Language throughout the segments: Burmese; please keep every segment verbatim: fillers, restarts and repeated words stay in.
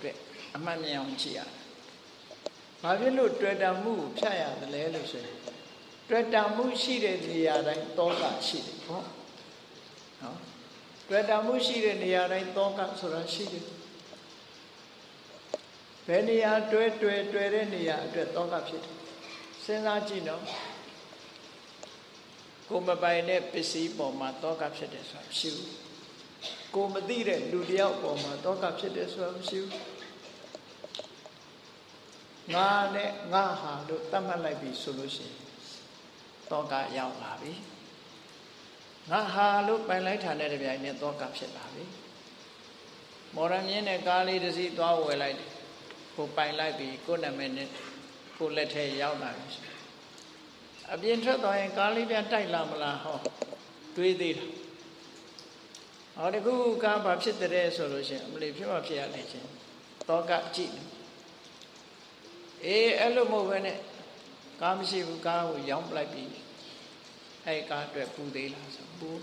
အတွက်အမှန်မြင်အောင်ကြည့်ရတယ်။ဘာဖြစ်လို့တွေ့တာမှုကိုဖြတ်ရတယ်လဲလို့ဆိုရင်တွေ့တာမှုရှိတဲ့နေရာတိုင်းတောကရှိတယ်ပေါ့နော်တွေ့တာမှုရှိတဲ့နေရာတိုင်းတောကဆိုတာရှိတယ်ဘယ်နေရာတွေ့တွေ့တွေ့တဲ့နေရာအတွက်တောကဖြစ်တယ်စဉ်းစားကြည့်နော်ကိုမပိုင်တဲ့ပစ္စည်းပေါ်မှာတောကဖြစ်တယ်ဆိုတာမရှိဘူးကိုမသိတဲ့လူတယောက်ပေါ်မှာတောကဖြစ်တယ်ဆိုတာမရှိဘူးငါနဲ့ငါဟာလို့သတ်မှတ်လိုက်ပြီဆိုလို့ရှိရင်တောကရောက်လာပြီငါဟာလို့ပိုင်လိုက်တာနဲ့တပြိုင်နက်တောကဖြစ်လာပြီမော်ရမြင်းနဲ့ကားလေးတစ်စီးသွားဝယ်လိုက်တယ်ကိုပိုင်လိုက်ပြီကိုနာမည်နဲ့ကိုလက်ထဲရောက်လာပြီအပြင်ထွက်သွားရင်ကားလေးပြန်တိုက်လာမလားဟောတွေးသေးတာဟောတကူကားဘာဖြစ်တဲ့ဆိုလို့ရှိရင်အမလီဖြစ်မှဖြစ်ရနေချင်းတောကကြည့်အေးအဲ့လိုမဟုတ်ဘဲနဲ့ကားမရှိဘူးကားကိုရောင်းပလိုက်ပြီအဲ့ကားအတွက်ပူသေးလားဆိုပူ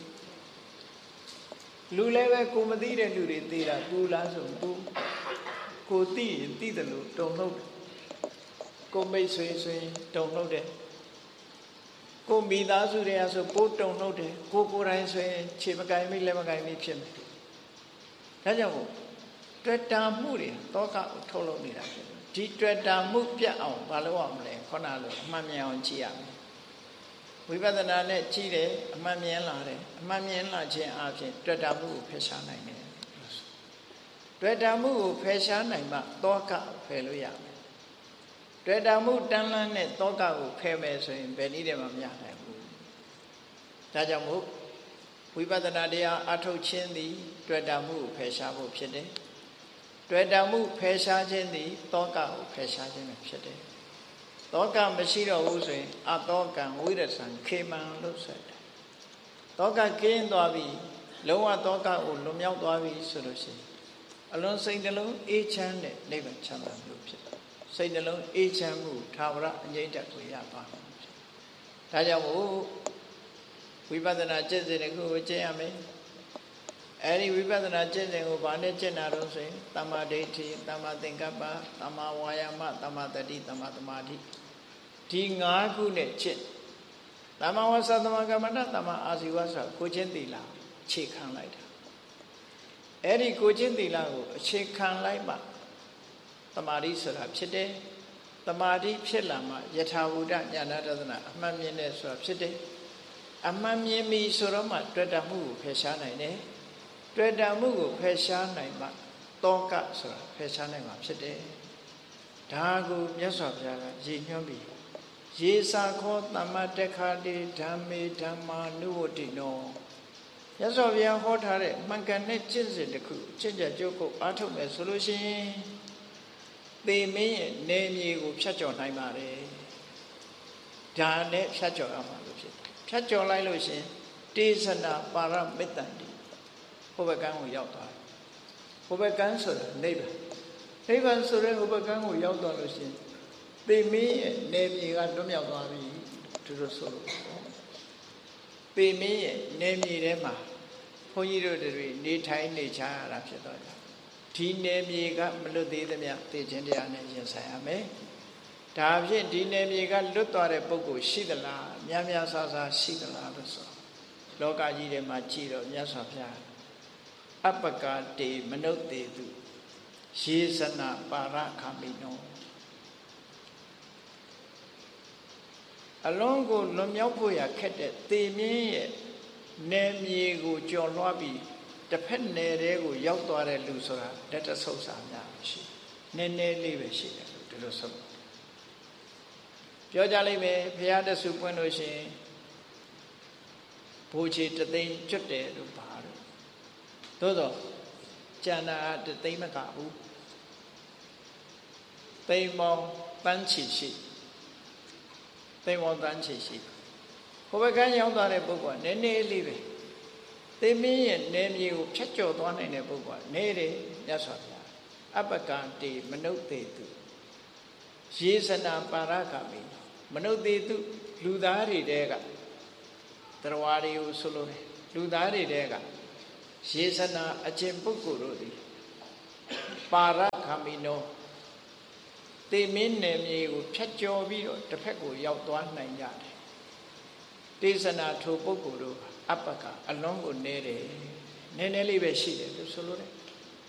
လူလည်းပဲကိုမသိတဲ့လူတွေသေးတာပူလားဆိုပူကိုသိရင်သိတယ်လို့တုံ့လို့ကိုမိတ်ဆွေဆွေတုံ့လို့တယ်ကိုမိသားစုတွေကဆိုပိုးတုံ့လို့တယ်ကိုကိုယ်တိုင်ဆိုရင်ခြေမကင်မိလက်မကင်မိဖြစ်မယ်ဒါကြောင့်မို့တွေ့တာမှုတွေတောကကိုထုတ်လုပ်နေတာဖြစ်တယ်ဒီတွေ့တာမှုပြတ်အောင်မလုပ်အောင်လဲခေါနာလို့အမှန်မြင်အောင်ကြည့်ရမယ်ဝိပဿနာနဲ့ကြည့်တယ်အမှန်မြင်လာတယ်အမှန်မြင်လာခြင်းအပြင်တွေ့တာမှုကိုဖယ်ရှားနိုင်တယ်တွေ့တာမှုကိုဖယ်ရှားနိုင်မှတောကဖယ်လို့ရမယ်တွေ့တာမှုတန်းလန်းနဲ့တောကကိုဖယ်မယ်ဆိုရင်ဘယ်နည်းတည်းမှမရနိုင်ဘူးဒါကြောင့်မို့ဝိပဿနာတရားအထုတ်ခြင်းသည်တွေ့တာမှုကိုဖယ်ရှားဖို့ဖြစ်တယ်တွေ့တာမှုဖယ်ရှားခြင်းသည်တောကကိုဖယ်ရှားခြင်းပဲဖြစ်တယ်တောကမရှိတော့ဘူးဆိုရင်အတောကံဝိရဇံခေမံလို့ဆိုတယ်တောကကင်းသွားပြီလုံးဝတောကကိုလွန်မြောက်သွားပြီဆိုလို့ရှိရင်အလွန်စိတ်နှလုံးအေးချမ်းတဲ့နိဗ္ဗာန်ချမ်းသာလို့ဖြစ်တယ်စိတ်နှလုံးအေးချမ်းမှုသာဝရအငြိမ့်တက်ကိုရပါမယ်ဒါကြောင့်မို့ဝိပဿနာကျင့်စဉ်တစ်ခုကိုကျင့်ရမယ်အဲဒီဝိပဿနာကျင့်စဉ်ကိုဘာနဲ့ကျင့်တာတော့ဆိုရင်သမ္မာဒိဋ္ဌိသမ္မာသင်္ကပ္ပသမ္မာဝါယာမသမ္မာတတိသမ္မာသမာဓိဒီ၅ခုနဲ့ကျင့်သမ္မာဝါစာသမ္မာကမ္မန္တသမ္မာအာဇီဝဆိုကိုချင်းသီလခြေခံလိုက်တာအဲ့ဒီကိုချင်းသီလကိုအခြေခံလိုက်မှသမာဓိဆိုတာဖြစ်တယ်သမာဓိဖြစ်လာမှယထာဘူတဉာဏတဒနာအမှန်မြင်တယ်ဆိုတာဖြစ်တယ်အမှန်မြင်ပြီဆိုတော့မှတွေ့တာမှုကိုဖယ်ရှားနိုင်တယ်တွေ့တာမှုကိုဖယ်ရှားနိုင်မှတောကဆိုတာဖယ်ရှားနိုင်မှာဖြစ်တယ်ဒါကိုမြတ်စွာဘုရားကရည်ညွှန်းပြီးယေစာခောသမ္မတက္ခတိဓမ္မေဓမ္မာနုဝတိနောမြတ်စွာဘုရားဟောထားတဲ့မှန်ကန်တဲ့ကျင့်စဉ်တစ်ခုကျင့်ကြံကြိုးကိုအားထုတ်မယ်ဆိုလို့ရှိရင်သေမင်းရဲ့နေမြေကိုဖြတ်ကျော်နိုင်ပါတယ်ဒါနဲ့ဖြတ်ကျော်ရမှာလို့ဖြစ်တယ်ဖြတ်ကျော်လိုက်လို့ရှိရင်တေဇနာပါရမေတ္တန်တိဟိုဘက်ကန်းကိုရောက်သွားတယ်ဟိုဘက်ကန်းဆိုတာနိဗ္ဗာန်နိဗ္ဗာန်ဆိုတဲ့ဟိုဘက်ကန်းကိုရောက်သွားလို့ရှိရင်သေမင်းရဲ့နေမြေကတွမြောက်သွားပြီသူတို့ဆိုလို့သေမင်းရဲ့နေမြေထဲမှာဘုန်းကြီးတို့တွေနေထိုင်နေချရတာဖြစ်တော့တယ်ဒီနေမြေကမလွတ်သေးသမျှသိခြင်းတရားနဲ့ရင်ဆိုင်ရမယ်ဒါဖြင့်ဒီနေမြေကလွတ်သွားတဲ့ပုဂ္ဂိုလ်ရှိသလားများများဆဆရှိသလားလို့ဆိုလောကကြီးထဲမှာကြည့်တော့မြတ်စွာဘုရားအပကတေမနုဿေတုယေဇနပါရခမိနောအလုံးကိုလွန်မြောက်ဖို့ရခက်တဲ့သေမင်းရဲ့နယ်မြေကိုကျော်လွှားပြီးတစ်ဖက်နယ်တဲကိုရောက်သွားတဲ့လူဆိုတာလက်တဆုပ်စာများရှိနည်းနည်းလေးပဲရှိတယ်လို့ဒီလိုဆိုပြောကြလိမ့်မယ်ဘုရားတဆူပွင့်လို့ရှိရင်ဘိုးချေတသိန်းကျွတ်တယ်လို့ပါတော့သို့တော့ကျန်တာတသိန်းမကဘူးသိန်းပေါင်းတန်းချီရှိသိန်းပေါင်းတန်းချီရှိဟိုဘက်ကရောက်သွားတဲ့ပုဂ္ဂိုလ်ကနည်းနည်းလေးပဲသေမင်းရဲ့နေမြေကိုဖြတ်ကျော်သွားနိုင်တဲ့ပုဂ္ဂိုလ်ကနေတယ်မြတ်စွာဘုရားအပကံတေမနုဿေတုယေဇနာပါရဂမိမနုဿေတုလူသားတွေတဲကတရားတွေကိုဆိုလို့လူသားတွေတဲကယေဇနာအကျင့်ပုဂ္ဂိုလ်တို့သည်ပါရဂမိနောသေမင်းနယ်မြေကိုဖြတ်ကျော်ပြီးတော့တစ်ဖက်ကိုရောက်သွားနိုင်ကြတယ်ဒေသနာထိုပုဂ္ဂိုလ်တို့အပ္ပကအလွန်ကိုနဲတယ်နည်းနည်းလေးပဲရှိတယ်လို့ဆိုလို့တယ်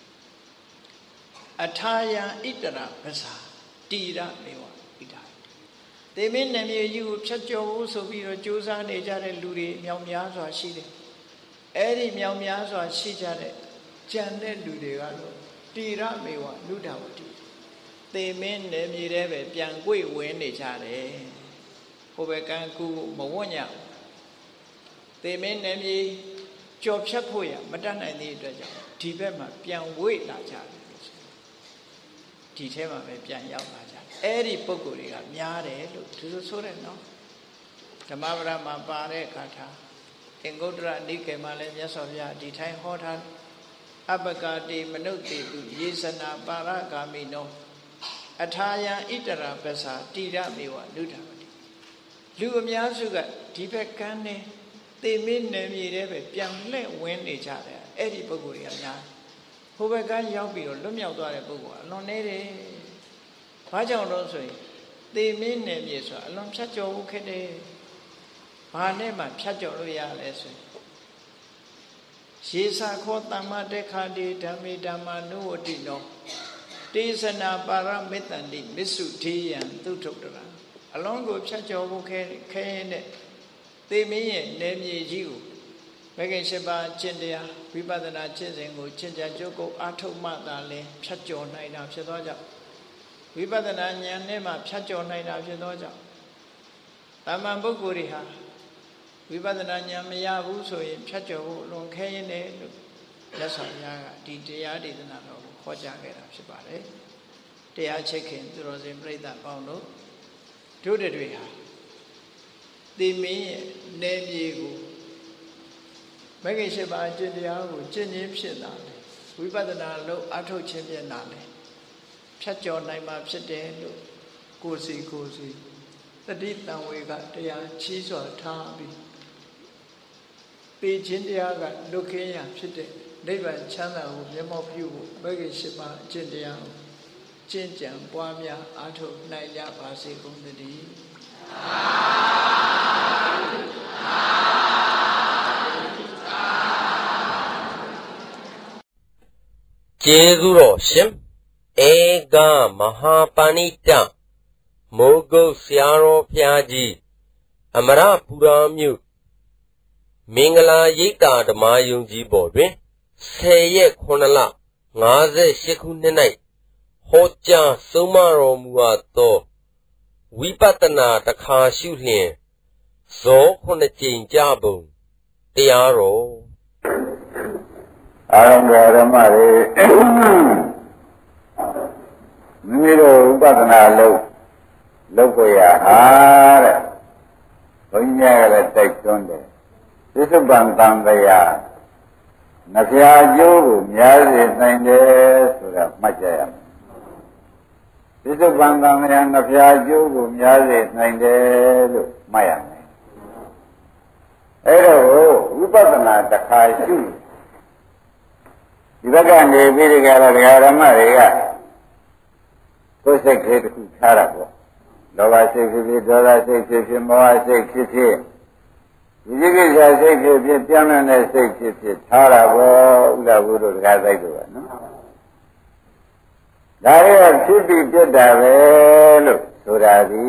အထာယံဣတရပစာတိရမေဝဣဒာသေမင်းနယ်မြေကြီးကိုဖြတ်ကျော်ဖို့ဆိုပြီးတော့ကြိုးစားနေကြတဲ့လူတွေမြောက်များစွာရှိတယ်အဲ့ဒီမြောက်များစွာရှိကြတဲ့ကြံတဲ့လူတွေကတော့တိရမေဝနုဒဝတိသေမင်းနယ်မြေထဲပဲပြန်ကြွေဝင်နေကြတယ်ဟိုဘက်ကန်းကူမဝွင့်ညသေမင်းနယ်မြေကြော်ဖြတ်ဖို့ရမတတ်နိုင်တဲ့အတွက်ကြောင့်ဒီဘက်မှာပြန်ဝေ့လာကြတယ်ဒီထဲမှာပဲပြန်ရောက်လာကြတယ်အဲ့ဒီပုံကိုယ်တွေကများတယ်လို့သူတို့ဆိုတယ်နော်ဓမ္မပဒမှာပါတဲ့အခါထားအင်္ဂုတ္တရနိကေမှာလည်းမြတ်စွာဘုရားဒီထိုင်ဟောထားအပ္ပကာတိမနုဿေတုယေသနာပါရဂာမိနောအထာယံဣတရပ္ပစာတိရမေဝနုဒဝတိလူအများစုကဒီဘက်ကန်းနေသေမင်းနယ်မြေထဲပဲပြန်လှည့်ဝင်နေကြတယ်အဲ့ဒီပုဂ္ဂိုလ်တွေကများဟိုဘက်ကန်းရောက်ပြီးတော့လွတ်မြောက်သွားတဲ့ပုဂ္ဂိုလ်ကအလွန်နေတယ်ဘာကြောင့်လို့ဆိုရင်သေမင်းနယ်မြေဆိုတာအလွန်ဖြတ်ကျော်ဖို့ခက်တယ်ဘာနဲ့မှဖြတ်ကျော်လို့ရလဲဆိုရင်ရေစာခောတမ္မတေခာတိဓမ္မေဓမ္မာနုဝတိနောတေသနာပါရမေတ္တန္တိမစ္စုထေယံသုထုတ္တရာအလွန်ကိုဖြတ်ကျော်ဖို့ခဲခဲတဲ့သေမင်းရဲ့နယ်မြေကြီးကိုဘဂိရှိပါကျင့်တရားဝိပဿနာကျင့်စဉ်ကိုကျင့်ကြံကြိုးကုပ်အားထုတ်မှသာလဲဖြတ်ကျော်နိုင်တာဖြစ်သောကြောင့်ဝိပဿနာဉာဏ်နဲ့မှဖြတ်ကျော်နိုင်တာဖြစ်သောကြောင့်တာမန်ပုဂ္ဂိုလ်တွေဟာဝိပဿနာဉာဏ်မရဘူးဆိုရင်ဖြတ်ကျော်ဖို့လွန်ခဲရင်းတယ်လို့လက်ဆောင်များကဒီတရားဒေသနာတော်ကိုခေါ်ကြားခဲ့တာဖြစ်ပါတယ်တရားချစ်ခင်သူတော်စင်ပြိဿပေါင်းတို့တို့တွေဟာသေမင်းရဲ့နယ်မြေကိုမဂ္ဂင်၈ပါးအကျင့်တရားကိုကျင့်ခြင်းဖြစ်လာတယ်ဝိပဿနာလို့အထုတ်ခြင်းဖြစ်လာတယ်ဖြတ်ကျော်နိုင်မှာဖြစ်တယ်လို့ကိုယ်စီကိုယ်စီတတိတံဝေကတရားချီးစွာထားပြီးပေခြင်းတရားကလွတ်ခင်းရာဖြစ်တဲ့နိဗ္ဗာန်ချမ်းသာကိုမျက်မှောက်ပြုဖို့မဂ္ဂင်၈ပါးအကျင့်တရားကိုကျင့်ကြံပွားများအားထုတ်နိုင်ကြပါစေကုန်သတည်းကျေးဇူးတော်ရှင်ဧကမဟာပဏိတမိုးကုတ်ဆရာတော်ဘုရားကြီးအမရပူရာမြို့မင်္ဂလာရိပ်သာဓမ္မယုံကြည်ပေါ်တွင်ဆယ်ရက်ခုနှစ်လငါးဆယ်ရှစ်ခုနှစ်၌ဟောကြားဆုံးမတော်မူအပ်သောဝိပဿနာတခါရှုလျင်ဇောခုနှစ်ကြိမ်ကြပုံတရားတော်အာရုံဓမ္မတွေမိမိတို့ဥပဒနာလုပ်လုပ်ကိုရဟာတဲ့ဘုန်းကြီးကလည်းတိုက်တွန်းတယ်သစ္စာပန်တန်တရားနှဖျားကျိုးကိုများစေနိုင်တယ်ဆိုတာမှတ်ကြရမယ်သစ္စာပန်တန်တရားနှဖျားကျိုးကိုများစေနိုင်တယ်လို့မှတ်ရမယ်အဲ့တော့ဝိပဿနာတစ်ခါရှုဒီဘက်ကနေပြီးဒီကရတရားဓမ္မတွေကကိုယ်စိတ်ကလေးတစ်ခုထားတာပေါ့လောဘစိတ်ဖြစ်ဖြစ်ဒေါသစိတ်ဖြစ်ဖြစ်မောဟစိတ်ဖြစ်ဖြစ်ဒီကိစ္စစိတ်ဖြစ်ဖြစ်ပြောင်းတဲ့စိတ်ဖြစ်ဖြစ်ထားတာပေါ့ဥဒ္ဒဘုဒ္ဓတရားစိတ်တို့ကနော်ဒါတွေကဖြစ်ပြီးပြတ်တာပဲလို့ဆိုတာဒီ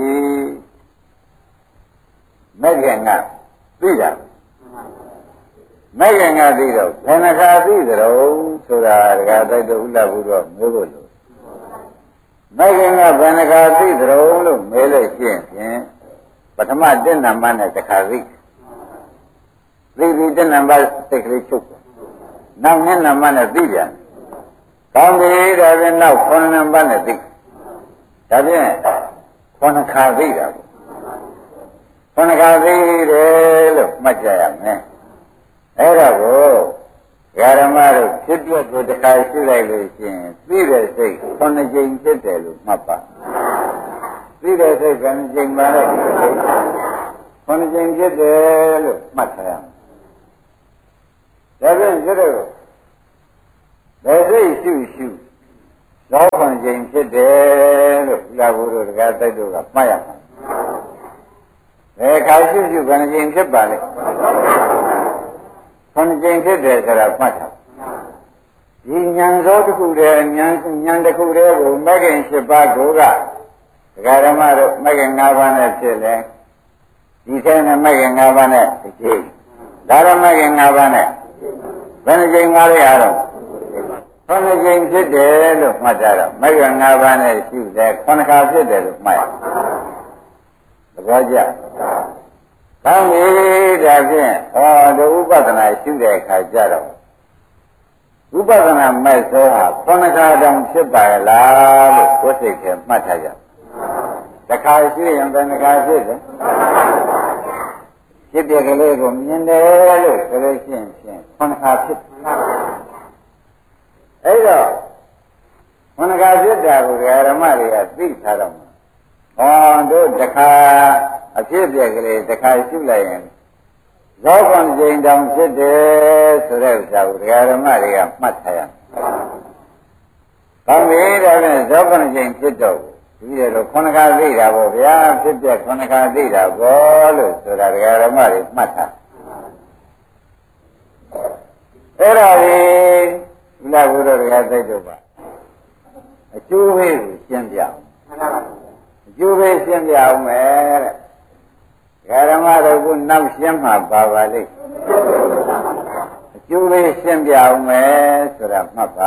မဂ္ဂင်ကသိတာမဂ္ဂင်ကသိတော့ဘယ်နှခါသိကြတော့ဆိုတာတရားစိတ်တို့ဥဒ္ဒဘုဒ္ဓမျိုးလို့မဂ္ဂင်ကဘယ်နှခါသိကြတော့လို့မဲလို့ရှိရင်ပထမတဏ္ဍမနဲ့တစ်ခါသိသိပြီးတဏ္ဍမစိတ်ကလေးချုပ်တယ်နောက်မျက်နှာမနဲ့သိပြန်ကောင်းပြီဒါပြန်နောက်ခုနှစ်နံပါတ်နဲ့သိဒါပြန်ခုနှစ်ခါသိတာပေါ့ခုနှစ်ခါသိတယ်လို့မှတ်ကြရမယ်အဲ့ဒါကိုဓမ္မတို့ဖြစ်ပြကိုတစ်ခါရှင်းလိုက်လို့ရှိရင်သိတဲ့စိတ်ခုနှစ်ကြိမ်ဖြစ်တယ်လို့မှတ်ပါသိတဲ့စိတ်ကနှစ်ကြိမ်ပါလေခုနှစ်ကြိမ်ဖြစ်တယ်လို့မှတ်ထားရမယ်ဒါပြန်ကျတော့ဘယ်စိတ်ရှုရှုဇောခွန်ကျင်ဖြစ်တယ်လို့ဘုရားဘုရားတရားတိုက်တို့ကမှတ်ရမှာဘယ်ခါရှိရှိခွန်ကျင်ဖြစ်ပါလဲခွန်ကျင်ဖြစ်တယ်ဆိုတာမှတ်တာဒီဉာဏ်ဇောတစ်ခုတည်းဉာဏ်ဉာဏ်တစ်ခုတည်းကိုမဂ္ဂင်၈ပါးကိုကဒကာဓမ္မတို့မဂ္ဂင်၅ပါးနဲ့ဖြစ်လဲဒီထဲနဲ့မဂ္ဂင်၅ပါးနဲ့တစ်ချိန်ဒါရမဂ္ဂင်၅ပါးနဲ့ဘယ်နှချိန်ပါလဲအားတော့ခုနှစ်ချိန်ဖြစ်တယ်လို့မှတ်ကြတော့မဂ္ဂင်၅ပါးနဲ့ရှိတယ်ခုနှစ်ခါဖြစ်တယ်လို့မှတ်ရသဘောကျကောင်းပြီဒါဖြင့်ဟောဒီဥပဒနာရှိတဲ့အခါကျတော့ဥပဒနာမဲ့သောဟာခုနှစ်ခါတောင်ဖြစ်ပါလားလို့ကိုယ်စိတ်ထဲမှတ်ထားကြတစ်ခါရှိရင်ဘယ်နှခါဖြစ်လဲဖြစ်တဲ့ကလေးကိုမြင်တယ်လို့ဆိုလို့ရှိရင်ဖြင့်ခုနှစ်ခါဖြစ်အဲ့တော့ခုနှစ်ခါဖြစ်တာကိုဓမ္မတွေကသိထားတော့မှာဟောတို့တစ်ခါအဖြစ်ပြက်ကလေးတစ်ခါရှုလိုက်ရင်ဇောခွန်ကျင်တောင်ဖြစ်တယ်ဆိုတဲ့ဥစ္စာကိုဓမ္မတွေကမှတ်ထားရမယ်။ကောင်းပြီဒါဖြင့်ဇောခွန်ကျင်ဖြစ်တော့ဒီလိုတော့ခုနှစ်ခါသိတာပေါ့ဗျာဖြစ်ပြခုနှစ်ခါသိတာပေါ့လို့ဆိုတာဓမ္မတွေမှတ်ထားအဲ့ဒါကြီးဘုရားဘုရားတရားသိတော့ပါအကျိုးပဲကိုရှင်းပြအောင်အကျိုးပဲရှင်းပြအောင်မယ်တဲ့ဓမ္မတို့ကနောက်ရှင်းမှာပါပါလိမ့်အကျိုးပဲရှင်းပြအောင်မယ်ဆိုတာမှတ်ပါ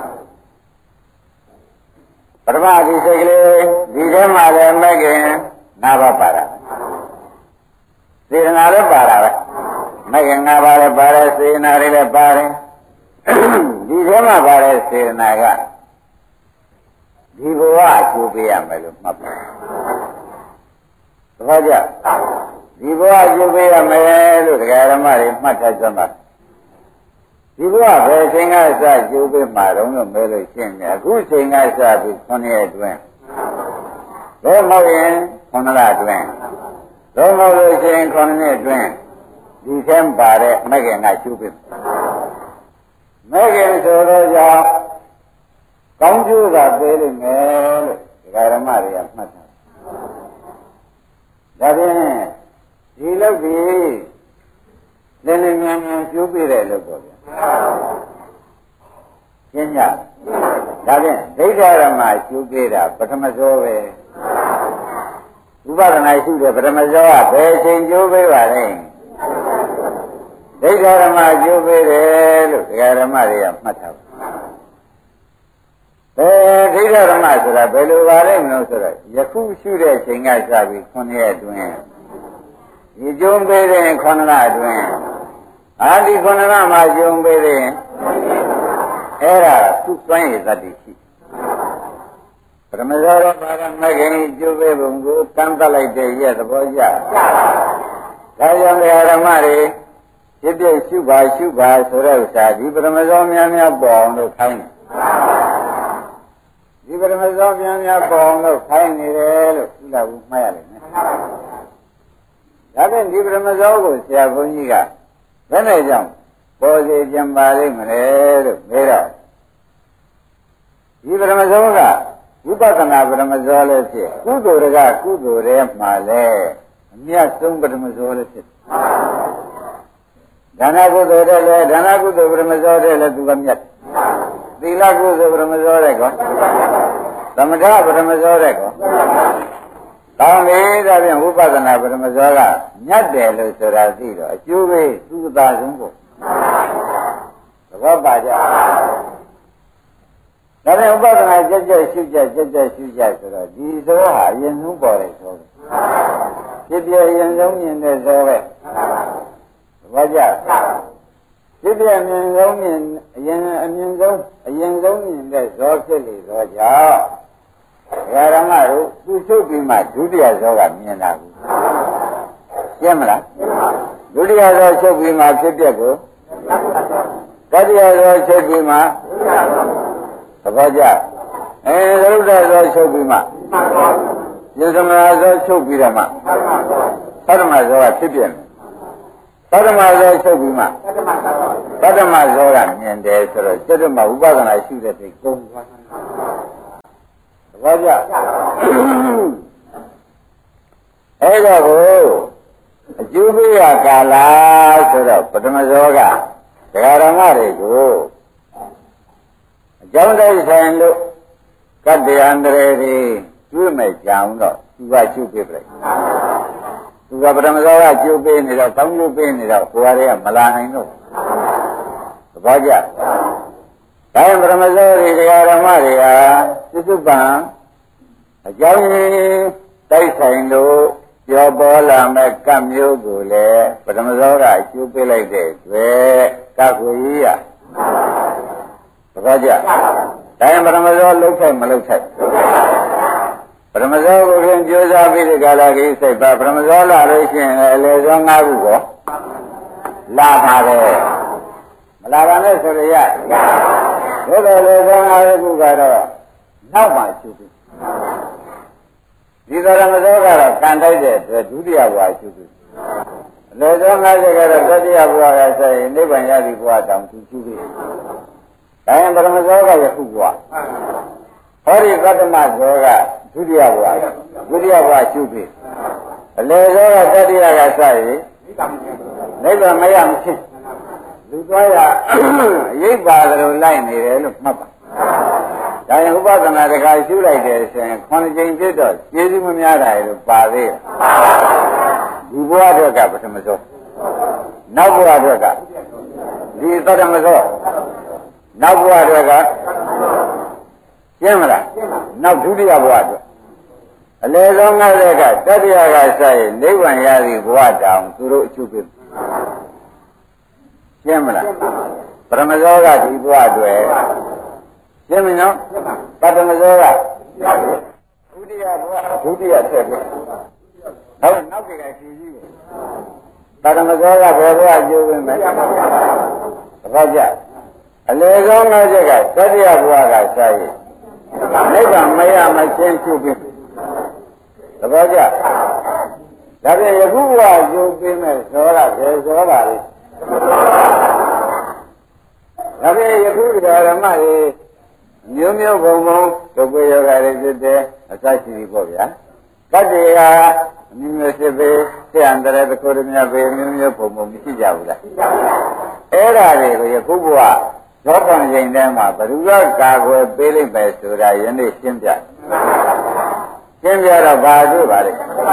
ပရမဒီစိတ်ကလေးဒီထဲမှာလည်းမကင်ငါးပါးပါတာစေတနာလည်းပါတာပဲမကင်ငါးပါးလည်းပါတယ်စေတနာတွေလည်းပါတယ်ဒီထဲမှာပါတဲ့စေတနာကဒီဘဝအကျိုးပေးရမယ်လို့မှတ်ပါသဘောကျဒီဘဝအကျိုးပေးရမယ်လို့တရားဓမ္မတွေမှတ်ထားကြမှာဒီဘဝဘယ်ချိန်ကစကျိုးပေးမှာတော့လို့မဲလို့ရှင်းတယ်အခုချိန်ကစပြီးခုနှစ်ရက်အတွင်းဘယ်မဟုတ်ရင်ခုနှစ်လအတွင်းလုံးမဟုတ်လို့ရှိရင်ခုနှစ်အတွင်းဒီထဲမှာပါတဲ့မဂ္ဂင်ကကျိုးပေးမဂ္ဂင်ဆိုတော့ကြောင့်ကောင်းကျိုးကပေးလိမ့်မယ်လို့ဒကာဓမ္မတွေကမှတ်ထားဒါဖြင့်ဒီလောက်ဒီလင်းလင်းမြန်မြန်ကျိုးပေးတဲ့လို့ပေါ့ဗျာရှင်းကြဒါဖြင့်ဒိဋ္ဌာရမကျိုးပေးတာပထမဇောပဲဥပဒနာရှိတဲ့ပထမဇောကဘယ်ချိန်ကျိုးပေးပါလဲဒိဋ္ဌာရမကျိုးပေးတယ်လို့ဒကာဓမ္မတွေကမှတ်ထားဘယ်ဒိဋ္ဌာရမဆိုတာဘယ်လိုပါလဲမလို့ဆိုတော့ယခုရှုတဲ့ချိန်ကစပြီးခုနှစ်ရက်အတွင်းဒီကျုံပေးတဲ့ခုနှစ်လအတွင်းအာဒီခုနှစ်လမှာကျုံပေးတဲ့အဲ့ဒါသူ့စွမ်းရည်သတ္တိရှိပရမဇောရပါရမဂ္ဂင်ကျိုးပေးပုံကိုတန်းတက်လိုက်တဲ့ရဲ့သဘောကျဒါကြောင့်ဓမ္မတွေဖြစ်ဖြစ်ရှုပါရှုပါဆိုတဲ့ဥစ္စာဒီပရမဇောများများပေါ်အောင်လို့ခိုင်းတယ်ဒီပရမဇောများများပေါ်အောင်လို့ခိုင်းနေတယ်လို့ဥလာဘူးမှတ်ရလိမ့်မယ်ဒါဖြင့်ဒီပရမဇောကိုဆရာဘုန်းကြီးကဘယ်နဲ့ကြောင့်ပေါ်စေကြံပါလိမ့်မလဲလို့မေးတော့ဒီပရမဇောကဝိပဿနာပရမဇောလည်းဖြစ်ကုသိုလ်ကကုသိုလ်ရဲ့မှာလည်းအမြတ်ဆုံးပရမဇောလည်းဖြစ်ဒါနကုသိုလ်တဲ့လည်းဒါနကုသိုလ်ပရမဇောတဲ့လည်းသူကမြတ်သီလကုသိုလ်ပရမဇောတဲ့ကောသမထပရမဇောတဲ့ကောကောင်းပြီဒါဖြင့်ဝိပဿနာပရမဇောကမြတ်တယ်လို့ဆိုတာသိတော့အကျိုးပဲသူ့သာဆုံးကိုသဘောပါကြဒါနဲ့ဥပဒနာကြက်ကြက်ရှုကြက်ကြက်ကြက်ရှုကြက်ဆိုတော့ဒီသောဟာအရင်ဆုံးပေါ်တယ်ဆိုဖြစ်ပြအရင်ဆုံးမြင်တဲ့သောပဲသဘောကျဖြစ်ပြမြင်ဆုံးမြင်အရင်အမြင်ဆုံးအရင်ဆုံးမြင်တဲ့သောဖြစ်လေသောကြောင့်ဓမ္မတို့သူချုပ်ပြီးမှဒုတိယသောကမြင်တာဘူးရှင်းမလားဒုတိယသောချုပ်ပြီးမှဖြစ်ပြကိုတတိယသောချုပ်ပြီးမှသဘောကျအဲသရုပ်တော်သောချုပ်ပြီးမှယသမရာသောချုပ်ပြီးတော့မှသတ္တမသောကဖြစ်ပြမယ်သတ္တမသောချုပ်ပြီးမှသတ္တမသောကမြင်တယ်ဆိုတော့သတ္တမဥပဒနာရှိတဲ့စိတ်ကုန်သွားဘောကြအဲ့တော့ကိုအကျိုးပေးရကာလဆိုတော့ပထမဇောကဒကာရမတွေကိုအကြောင်းတိုက်ဆိုင်လို့ကတ္တယန္တရေတွေတွေ့မဲ့ကြောင်တော့သူကကျုပ်ပေးပြလိုက်သူကပထမဇောကကျုပ်ပေးနေတော့တောင်းကျုပ်ပေးနေတော့ကိုယ်ရည်ကမလာနိုင်တော့သဘောကျဒါရင်ပထမဇောတွေဒကာရမတွေကသစ္စုပ္ပံအကြောင်းရင်းတိုက်ဆိုင်လို့ပြောပေါ်လာမဲ့ကပ်မျိုးကိုလည်းပထမဇောကကျိုးပေးလိုက်တဲ့အတွက်ကပ်ကိုကြီးရသဘောကျဒါရင်ပထမဇောလှုပ်ထိုက်မလှုပ်ထိုက်ပထမဇောကိုရင်ကြိုးစားပြီးဒီကလာကြီးစိတ်ပါပထမဇောလာလို့ရှိရင်အလေဇော၅ခုကိုလာပါတယ်မလာပါနဲ့ဆိုရရဘုရားလေဇော၅ခုကတော့နောက်မှကျိုးပြီးဒီသရမဇောကတော့ကံတိုက်တဲ့အတွက်ဒုတိယဘဝရှုပြီးအလေဇော၅ချက်ကတော့တတိယဘဝကဆိုရင်နိဗ္ဗာန်ရသည့်ဘဝတောင်သူရှုပြီးဒါရင်ပရမဇောကယခုဘဝဟောဒီကတ္တမဇောကဒုတိယဘဝဒုတိယဘဝရှုပြီးအလေဇောကတတိယကဆိုရင်နိဗ္ဗာန်မရမချင်းလူသွားရအရေးပါသလိုလိုက်နေတယ်လို့မှတ်ပါဒါရင်ဥပဒနာတခါရှုလိုက်တယ်ဆိုရင်ခုနှစ်ကြိမ်ပြည့်တော့ကျေးဇူးမများတာလို့ပါသေးတယ်ဒီဘဝအတွက်ကပထမဆုံးနောက်ဘဝအတွက်ကဒီသတ္တမဆုံးနောက်ဘဝအတွက်ကရှင်းမလားနောက်ဒုတိယဘဝအတွက်အလေဆုံးငါးတဲ့ကတတိယကဆက်ရင်နိဗ္ဗာန်ရသည်ဘဝတောင်သူတို့အချုပ်ပြရှင်းမလားပထမဆုံးကဒီဘဝအတွက်ရှင်းပြီနော်ပထမဇောကဒုတိယဘဝဒုတိယဆက်ပြီနောက်နောက်ကကရှိကြီးပထမဇောကဘယ်ဘဝကျိုးဝင်မယ်သဘောကျအလေဆုံးနောက်ချက်ကတတိယဘဝကစာရေးနိဗ္ဗာန်မရမချင်းချုပ်ပြီသဘောကျဒါပြန်ယခုဘဝကျိုးပေးမဲ့ဇောကဘယ်ဇောပါလဲဒါပြန်ယခုဓမ္မတွေမျိုးမျိုးဘုံဘုံဒုက္ခယောဂတွေဖြစ်တဲ့အစရှိပြီပေါ့ဗျာကတ္တေကအမျိုးမျိုးဖြစ်ပေဆရာတရတခုတည်းများပဲမျိုးမျိုးဘုံဘုံမရှိကြဘူးလားအဲ့ဒါတွေကိုယခုဘဝသောကံချိန်တည်းမှာဘယ်သူကကာကွယ်ပေးလိုက်ပဲဆိုတာယနေ့ရှင်းပြရှင်းပြတော့ဘာတို့ပါလဲ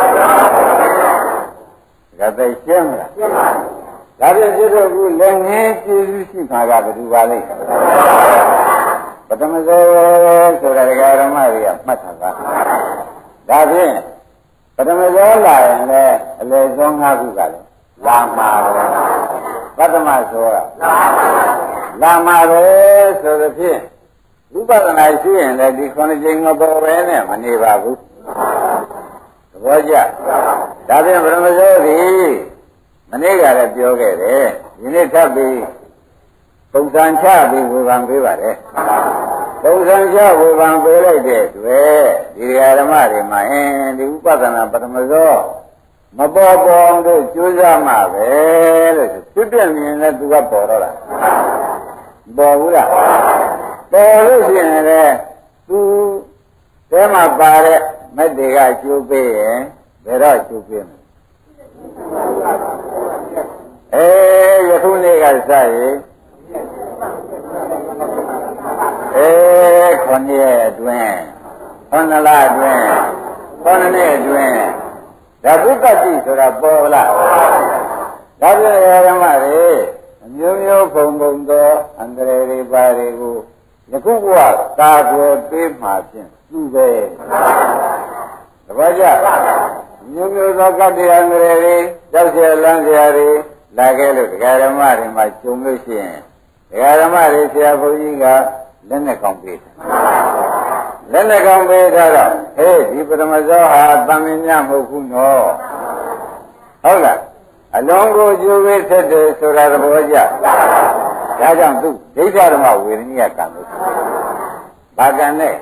ဒါသိရှင်းမလားရှင်းပါဒါပြန်ဖြစ်တော့ခုလည်းငင်းကျေးဇူးရှိမှာကဘယ်သူပါလဲပထမဇောဆိုတာဒကာရမတွေကမှတ်ထားပါဒါဖြင့်ပထမဇောလာရင်လည်းအလေဇော၅ခုကလည်းလာမှာပဲပထမဇောကလာမှာပဲဆိုသဖြင့်ဝိပဿနာရှိရင်လည်းဒီခုနှစ်ကြိမ်မပေါ်ပဲနဲ့မနေပါဘူးသဘောကျဒါဖြင့်ပထမဇောသည်မနေ့ကလည်းပြောခဲ့တယ်ဒီနေ့ထပ်ပြီးပုံစံချပြီးဝေဖန်ပေးပါတယ်ပုံစံချဝေဖန်ပေးလိုက်တဲ့တွေ့ဒီဓမ္မတွေမှာအင်းဒီဥပဒနာပထမဇောမပေါ်ပေါ်တို့ကြိုးစားမှာပဲလို့သူပြည့်မြင်လဲသူကပေါ်တော့လားပေါ်ဘူးလားပေါ်လို့ရှိရင်လည်းသူထဲမှာပါတဲ့မက်တွေကကျိုးပေးရင်ဘယ်တော့ကျိုးပေးမလဲအေးယခုနေ့ကစရင်အေးခொနည်းအတွင်းခொနလအတွင်းခொနည်းအတွင်းဒါသုတ္တိဆိုတာပေါ်လားဒါပြန်ရမတွေအမျိုးမျိုးဘုံဘုံသောအန္တရာယ်တွေပါတွေကိုယခုဘဝကာကွယ်ပေးမှဖြင့်သူပဲတပည့်ကြမျိုးမျိုးသောကတ္တရာအန္တရာယ်တွေကြောက်เสียလန့်เสียတွေလာခဲ့လို့ဒကာဓမ္မတွေမှာကျုံလို့ရှိရင်ဒကာဓမ္မတွေဆရာဘုန်းကြီးကလက်နဲ့ကောင်းပေးတယ်လက်နဲ့ကောင်းပေးထားတော့ဟေးဒီပထမဇောဟာတမင်ညမဟုတ်ဘူးနော်ဟုတ်လားအလုံးကိုကျိုးပေးဆက်တယ်ဆိုတာသဘောကျဒါကြောင့်သူဒိဋ္ဌဓမ္မဝေဒနိယကံလို့ဘာကံနဲ့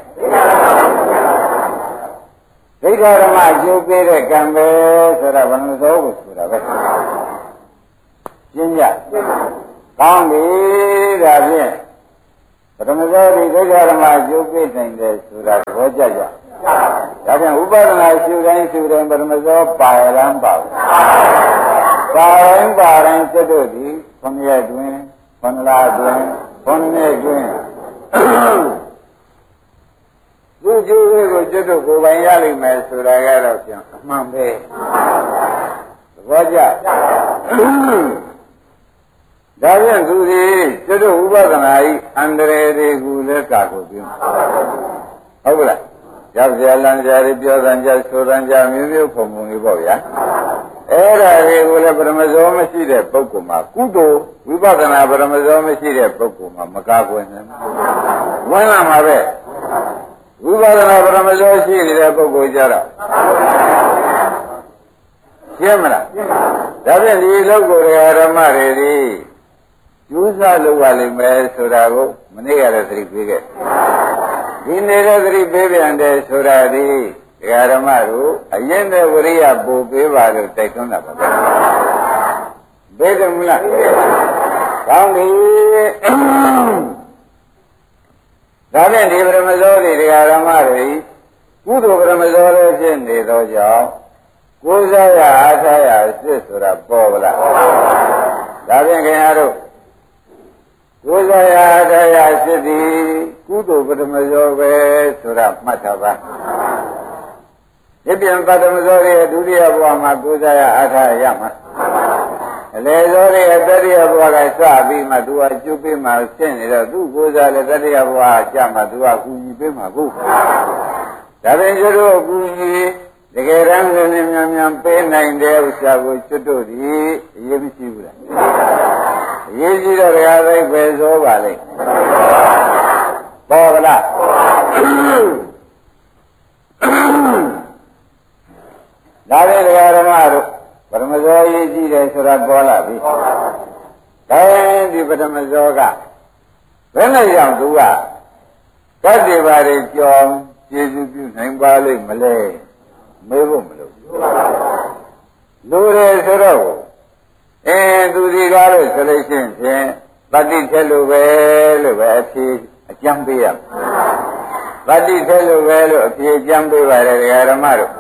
ဒိဋ္ဌဓမ္မကျိုးပေးတဲ့ကံပဲဆိုတာဘယ်လိုသောကိုဆိုတာပဲရှင်းကြကောင်းပြီဒါဖြင့်ပထမဇောဒီဒုက္ခဓမ္မအကျိုးပြနိုင်တယ်ဆိုတာသဘောကျကြဒါပြန်ဥပဒနာရှုတိုင်းရှုတိုင်းပထမဇောပါရံပါဘူးပါရင်ပါရင်စိတ်တို့ဒီခொနည်းတွင်ခொနလတွင်ခொနည်းတွင်သူကျိုးကိုစိတ်တို့ကိုယ်ပိုင်ရလိမ့်မယ်ဆိုတာကတော့ပြန်အမှန်ပဲသဘောကျဒါပြန်သူဒီစိတ်တို့ဥပဒနာဤအန္တရာယ်တွေကိုလည်းကာကိုပြုဟုတ်ကလားရောက်ကြလမ်းကြရပြောသံကြဆိုသံကြမျိုးမျိုးပုံပုံလေးပေါ့ဗျာအဲ့ဒါတွေကိုလည်းပရမဇောမရှိတဲ့ပုဂ္ဂိုလ်မှာကုသိုလ်ဝိပဿနာပရမဇောမရှိတဲ့ပုဂ္ဂိုလ်မှာမကာကွယ်နိုင်ဘူးဝင်လာမှာပဲဝိပဿနာပရမဇောရှိနေတဲ့ပုဂ္ဂိုလ်ကြတော့ရှင်းမလားဒါဖြင့်ဒီလောက်ကိုဓမ္မတွေဒီကျူးစာလုပ်ရလိမ့်မယ်ဆိုတာကိုမနေ့ကလည်းသတိပေးခဲ့ဒီနေတဲ့သတိပေးပြန်တယ်ဆိုတာဒီဒကာဓမ္မတို့အရင်တဲ့ဝရိယပို့ပေးပါလို့တိုက်တွန်းတာပါပဲဘယ်တယ်မလားကောင်းပြီဒါနဲ့ဒီပရမဇောတွေဒကာဓမ္မတွေကုသိုလ်ပရမဇောတွေဖြစ်နေသောကြောင့်ကိုယ်စားရအားထားရစစ်ဆိုတာပေါ်ပါလားဒါဖြင့်ခင်ဗျားတို့ကိုယ်စားရအားထားရစစ်သည်ကုသိုလ်ပရမဇောပဲဆိုတာမှတ်ထားပါဒီပြန်ပထမဇောရဲ့ဒုတိယဘဝမှာကိုယ်စားရအားထားရမှာအလေဇောရဲ့တတိယဘဝကစပြီးမှသူကကျုပ်ပေးမှရှင်းနေတော့သူကိုယ်စားလည်းတတိယဘဝကြာမှသူကကူညီပေးမှာကိုဒါပင်ကျွတ်တို့ကူညီတကယ်တမ်းလည်းမြန်မြန်ပေးနိုင်တဲ့ဥစ္စာကိုကျွတ်တို့ဒီအရေးမရှိဘူးလားအရေးကြီးတော့ဒကာသိပဲဇောပါလိမ့်ပေါ်ကလားဒါပဲဒကာဓမ္မတို့ပရမဇောရေးကြည့်တယ်ဆိုတာပေါ်လာပြီဒါရင်ဒီပရမဇောကဘယ်နဲ့ကြောင့်သူကတတ်တယ်ပါလေကြောင်းကျေစုပြုနိုင်ပါလိမ့်မလဲမေးဖို့မလို့လူတွေဆိုတော့အင်းသူဒီကားလို့ဆိုလို့ရှိရင်တတိထက်လို့ပဲလို့ပဲအဖြေအကျမ်းပေးရတတိထက်လို့ပဲလို့အဖြေအကျမ်းပေးပါတယ်ဒကာဓမ္မတို့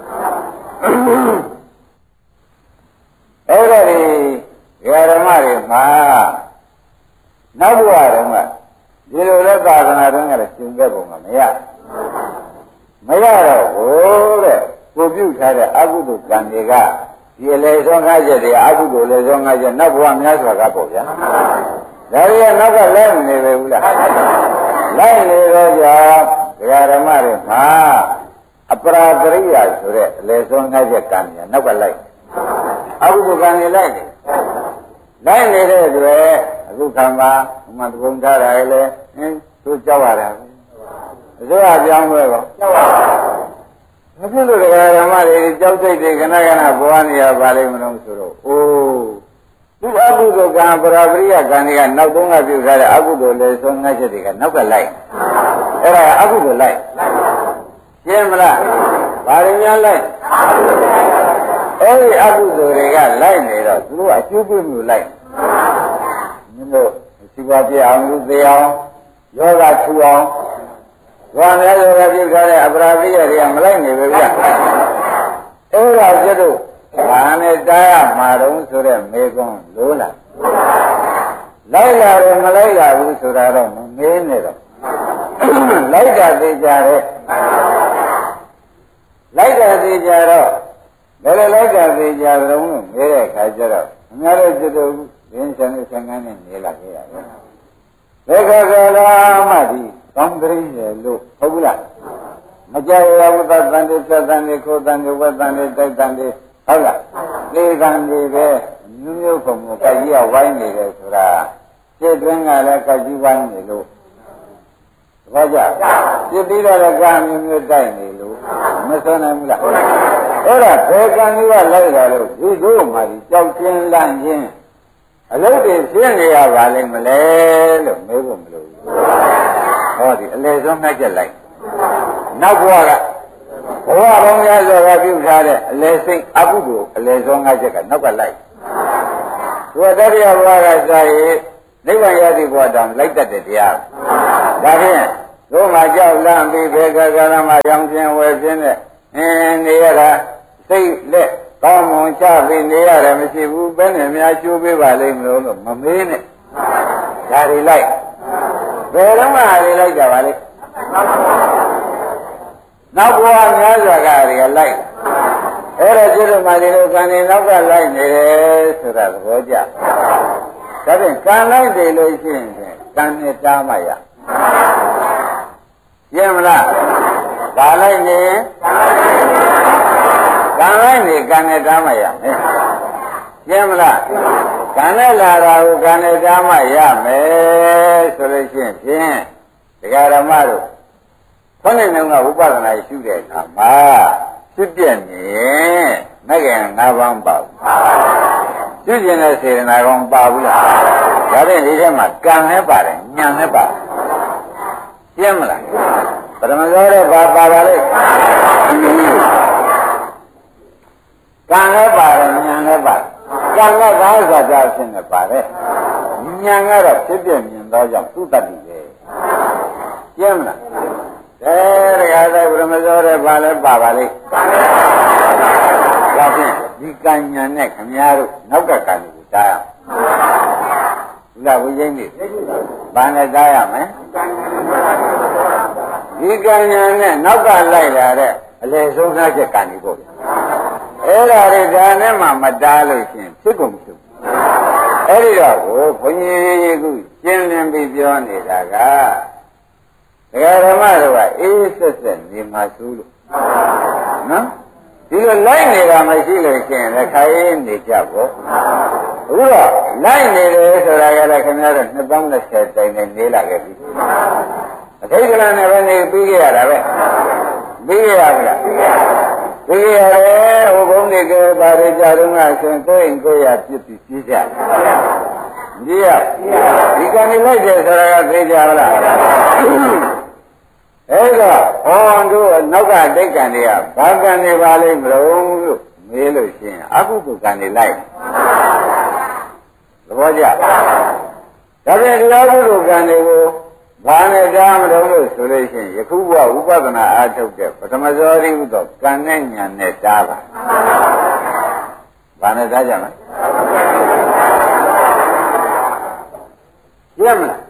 အဲ့ဒါဒီဒကာဓမ္မတွေမှာနောက်ဘဝတုန်းကဒီလိုလက်သာသနာတုန်းကလည်းရှင်ခဲ့ပုံကမရမရတော့ဘူးတဲ့ကိုပြုထားတဲ့အကုသိုလ်ကံတွေကဒီလေဆုံးကားချက်တွေအကုသိုလ်လေဆုံးကားချက်နောက်ဘဝများစွာကပေါ့ဗျာဒါတွေကနောက်ကလိုက်နေပဲဘူးလားလိုက်နေတော့ကြောင့်ဒကာဓမ္မတွေမှာအပရာပရိယာဆိုတဲ့အလေဆုံးကားချက်ကံတွေနောက်ကလိုက်အကုသိုလ်ကံတွေလိုက်နေလိုက်နေတဲ့အတွက်အခုခံပါဥမာသုံးထားတာလေဟင်းသူကြောက်ရတာအစိုးရပြောင်းလဲတော့ကြောက်ရမဖြစ်လို့ဒကာဓမ္မတွေကြောက်စိတ်တွေခဏခဏပေါ်နေရပါလိမ့်မလို့ဆိုတော့အိုးသူအကုသိုလ်ကံပရာပရိယကံတွေကနောက်သုံးကပြုထားတဲ့အကုသိုလ်လေဆုံးငါးချက်တွေကနောက်ကလိုက်အဲ့ဒါအကုသိုလ်လိုက်ရှင်းမလားဘာတွေများလိုက်အဲ့ဒီအကုသိုလ်တွေကလိုက်နေတော့သူတို့အကျိုးပြုမှုလိုက်မင်းတို့စီပွားပြအောင်လူသေးအောင်ယောဂထူအောင်ဘာများယောဂပြုထားတဲ့အပရာပရိယတွေကမလိုက်နေဘူးဗျအဲ့ဒါကျတော့ဘာနဲ့တားရမှာတော့ဆိုတဲ့မေကွန်းလို့လားလိုက်လာတယ်မလိုက်လာဘူးဆိုတာတော့မမေးနဲ့တော့လိုက်တာသိကြတယ်လိုက်တာသိကြတော့ဘယ်လိုလိုက်တာသိကြကြတော့မေးတဲ့အခါကျတော့အများတို့ကျတော့ရင်းချင်တဲ့ဆံကန်းနဲ့နေလာခဲ့ရတယ်ဘယ်ခါကလာမှဒီကောင်းကလေးရလို့ဟုတ်ဘူးလားမကြောက်ရဘူးသတ္တန်တွေသတ္တန်တွေခိုးတန်တွေဝတ်တန်တွေတိုက်တန်တွေဟုတ်လားသေကံတွေပဲမျိုးမျိုးပုံကိုကြိုက်ကြီးကဝိုင်းနေတယ်ဆိုတာစိတ်တွင်းကလည်းကြိုက်ကြီးဝိုင်းနေလို့သဘောကျပြစ်ပြီးတော့လည်းကံမျိုးမျိုးတိုက်နေလို့မစွမ်းနိုင်ဘူးလားအဲ့ဒါဘယ်ကံကြီးကလိုက်တာလို့ဒီတို့မှဒီကြောက်ချင်းလန့်ချင်းအလုပ်တွေရှင်းနေရပါလိမ့်မလဲလို့မေးဖို့မလိုဘူးဟောဒီအလေဆုံးနှိုက်ချက်လိုက်နောက်ဘဝကဘဝပေါင်းများစွာကပြုထားတဲ့အလေစိတ်အကုသိုလ်အလေဆုံးငါးချက်ကနောက်ကလိုက်သူကတတိယဘဝကစာရေးနိဗ္ဗာန်ရသည့်ဘဝတောင်လိုက်တတ်တဲ့တရားဒါဖြင့်တို့မှကြောက်လန့်ပြီးဘေကကရမရောင်ပြင်းဝယ်ပြင်းနဲ့အင်းနေရတာစိတ်လက်ကောင်းမွန်ချပြီးနေရတယ်မရှိဘူးဘယ်နဲ့များကျိုးပေးပါလိမ့်မလို့လို့မမေးနဲ့ဒါတွေလိုက်ဘယ်တော့မှတွေလိုက်ကြပါလိမ့်နောက်ဘဝများစွာကတွေကလိုက်အဲ့ဒါကျတော့မှဒီလိုကံနေနောက်ကလိုက်နေတယ်ဆိုတာသဘောကျဒါဖြင့်ကံလိုက်တယ်လို့ရှိရင်ကံနဲ့တားမှရရမလားဒါလိုက်နေကံလိုက်နေကံနဲ့တားမှရမယ်ရမလားကံနဲ့လာတာကိုကံနဲ့တားမှရမယ်ဆိုလို့ရှိရင်ဖြင့်ဒကာဓမ္မတို့ခေါင်းနဲ့နှုံးကဝိပဿနာရှုတဲ့အခါမှာဖြစ်ပြနေမဲ့ခင်ငါးပါးပါဘူးရှုကျင်တဲ့စေတနာကောင်ပါဘူးလားဒါဖြင့်ဒီထဲမှာကံနဲ့ပါတယ်ဉာဏ်နဲ့ပါတယ်ရှင်းမလားပရမဇောတဲ့ဘာပါပါလဲကံနဲ့ပါတယ်ဉာဏ်နဲ့ပါတယ်ကံကသာဇာတာဖြစ်နေပါတယ်ဉာဏ်ကတော့ဖြစ်ပြမြင်သောကြောင့်သူတတ်တယ်ပဲရှင်းမလားအဲဒါကလည်းပရမဇောတဲ့ဘာလဲပါပါလိမ့်ဒါဖြင့်ဒီကံဉာဏ်နဲ့ခမည်းတော်နောက်ကကံကိုတားရအောင်ဒါဝိဉ္ဇင်းကြီးဘာနဲ့တားရမလဲဒီကံဉာဏ်နဲ့နောက်ကလိုက်လာတဲ့အလေဆုံးသားချက်ကံကြီးပေါ့အဲ့ဒါတွေဒါနဲ့မှမတားလို့ရှင်ဖြစ်ကုန်ဖြစ်အဲ့ဒီတော့ကိုဘုန်းကြီးကရှင်းလင်းပြီးပြောနေတာကဒကာဓမ္မတို့ကအေးဆက်ဆက်နေမှာဆိုလို့နော်ဒီလိုလိုက်နေတာမရှိလို့ရှိရင်လည်းခိုင်းနေကြပေါ့အခုတော့လိုက်နေတယ်ဆိုတာကလည်းခင်ဗျားတို့နှစ်ပေါင်း၂၀တိုင်နဲ့နေလာခဲ့ပြီအထိတ်ကလေးနဲ့ပဲနေပြီးခဲ့ရတာပဲပြီးခဲ့ရပြီလားပြီးခဲ့ရတယ်ဟိုဘုန်းတွေကဘာတွေကြတော့ငါဆိုရင်ကိုယ်ရင်ကိုယ်ရပြစ်ပြီးပြေးကြတယ်ဒီရဒီကံနေလိုက်တယ်ဆိုတာကသိကြလားအဲ့တော့ဟောတို့နောက်ကတိတ်ကံတွေကဘာကံတွေပါလိမ့်မလို့လို့မေးလို့ရှိရင်အကုသိုလ်ကံတွေလိုက်သဘောကျဒါပြန်ဒီအကုသိုလ်ကံတွေကိုဘာနဲ့တားမလို့လို့ဆိုလို့ရှိရင်ယခုဘဝဥပဒနာအားထုတ်တဲ့ပထမဇောတိဥသောကံနဲ့ဉာဏ်နဲ့တားပါဘာနဲ့တားကြမလဲရမလား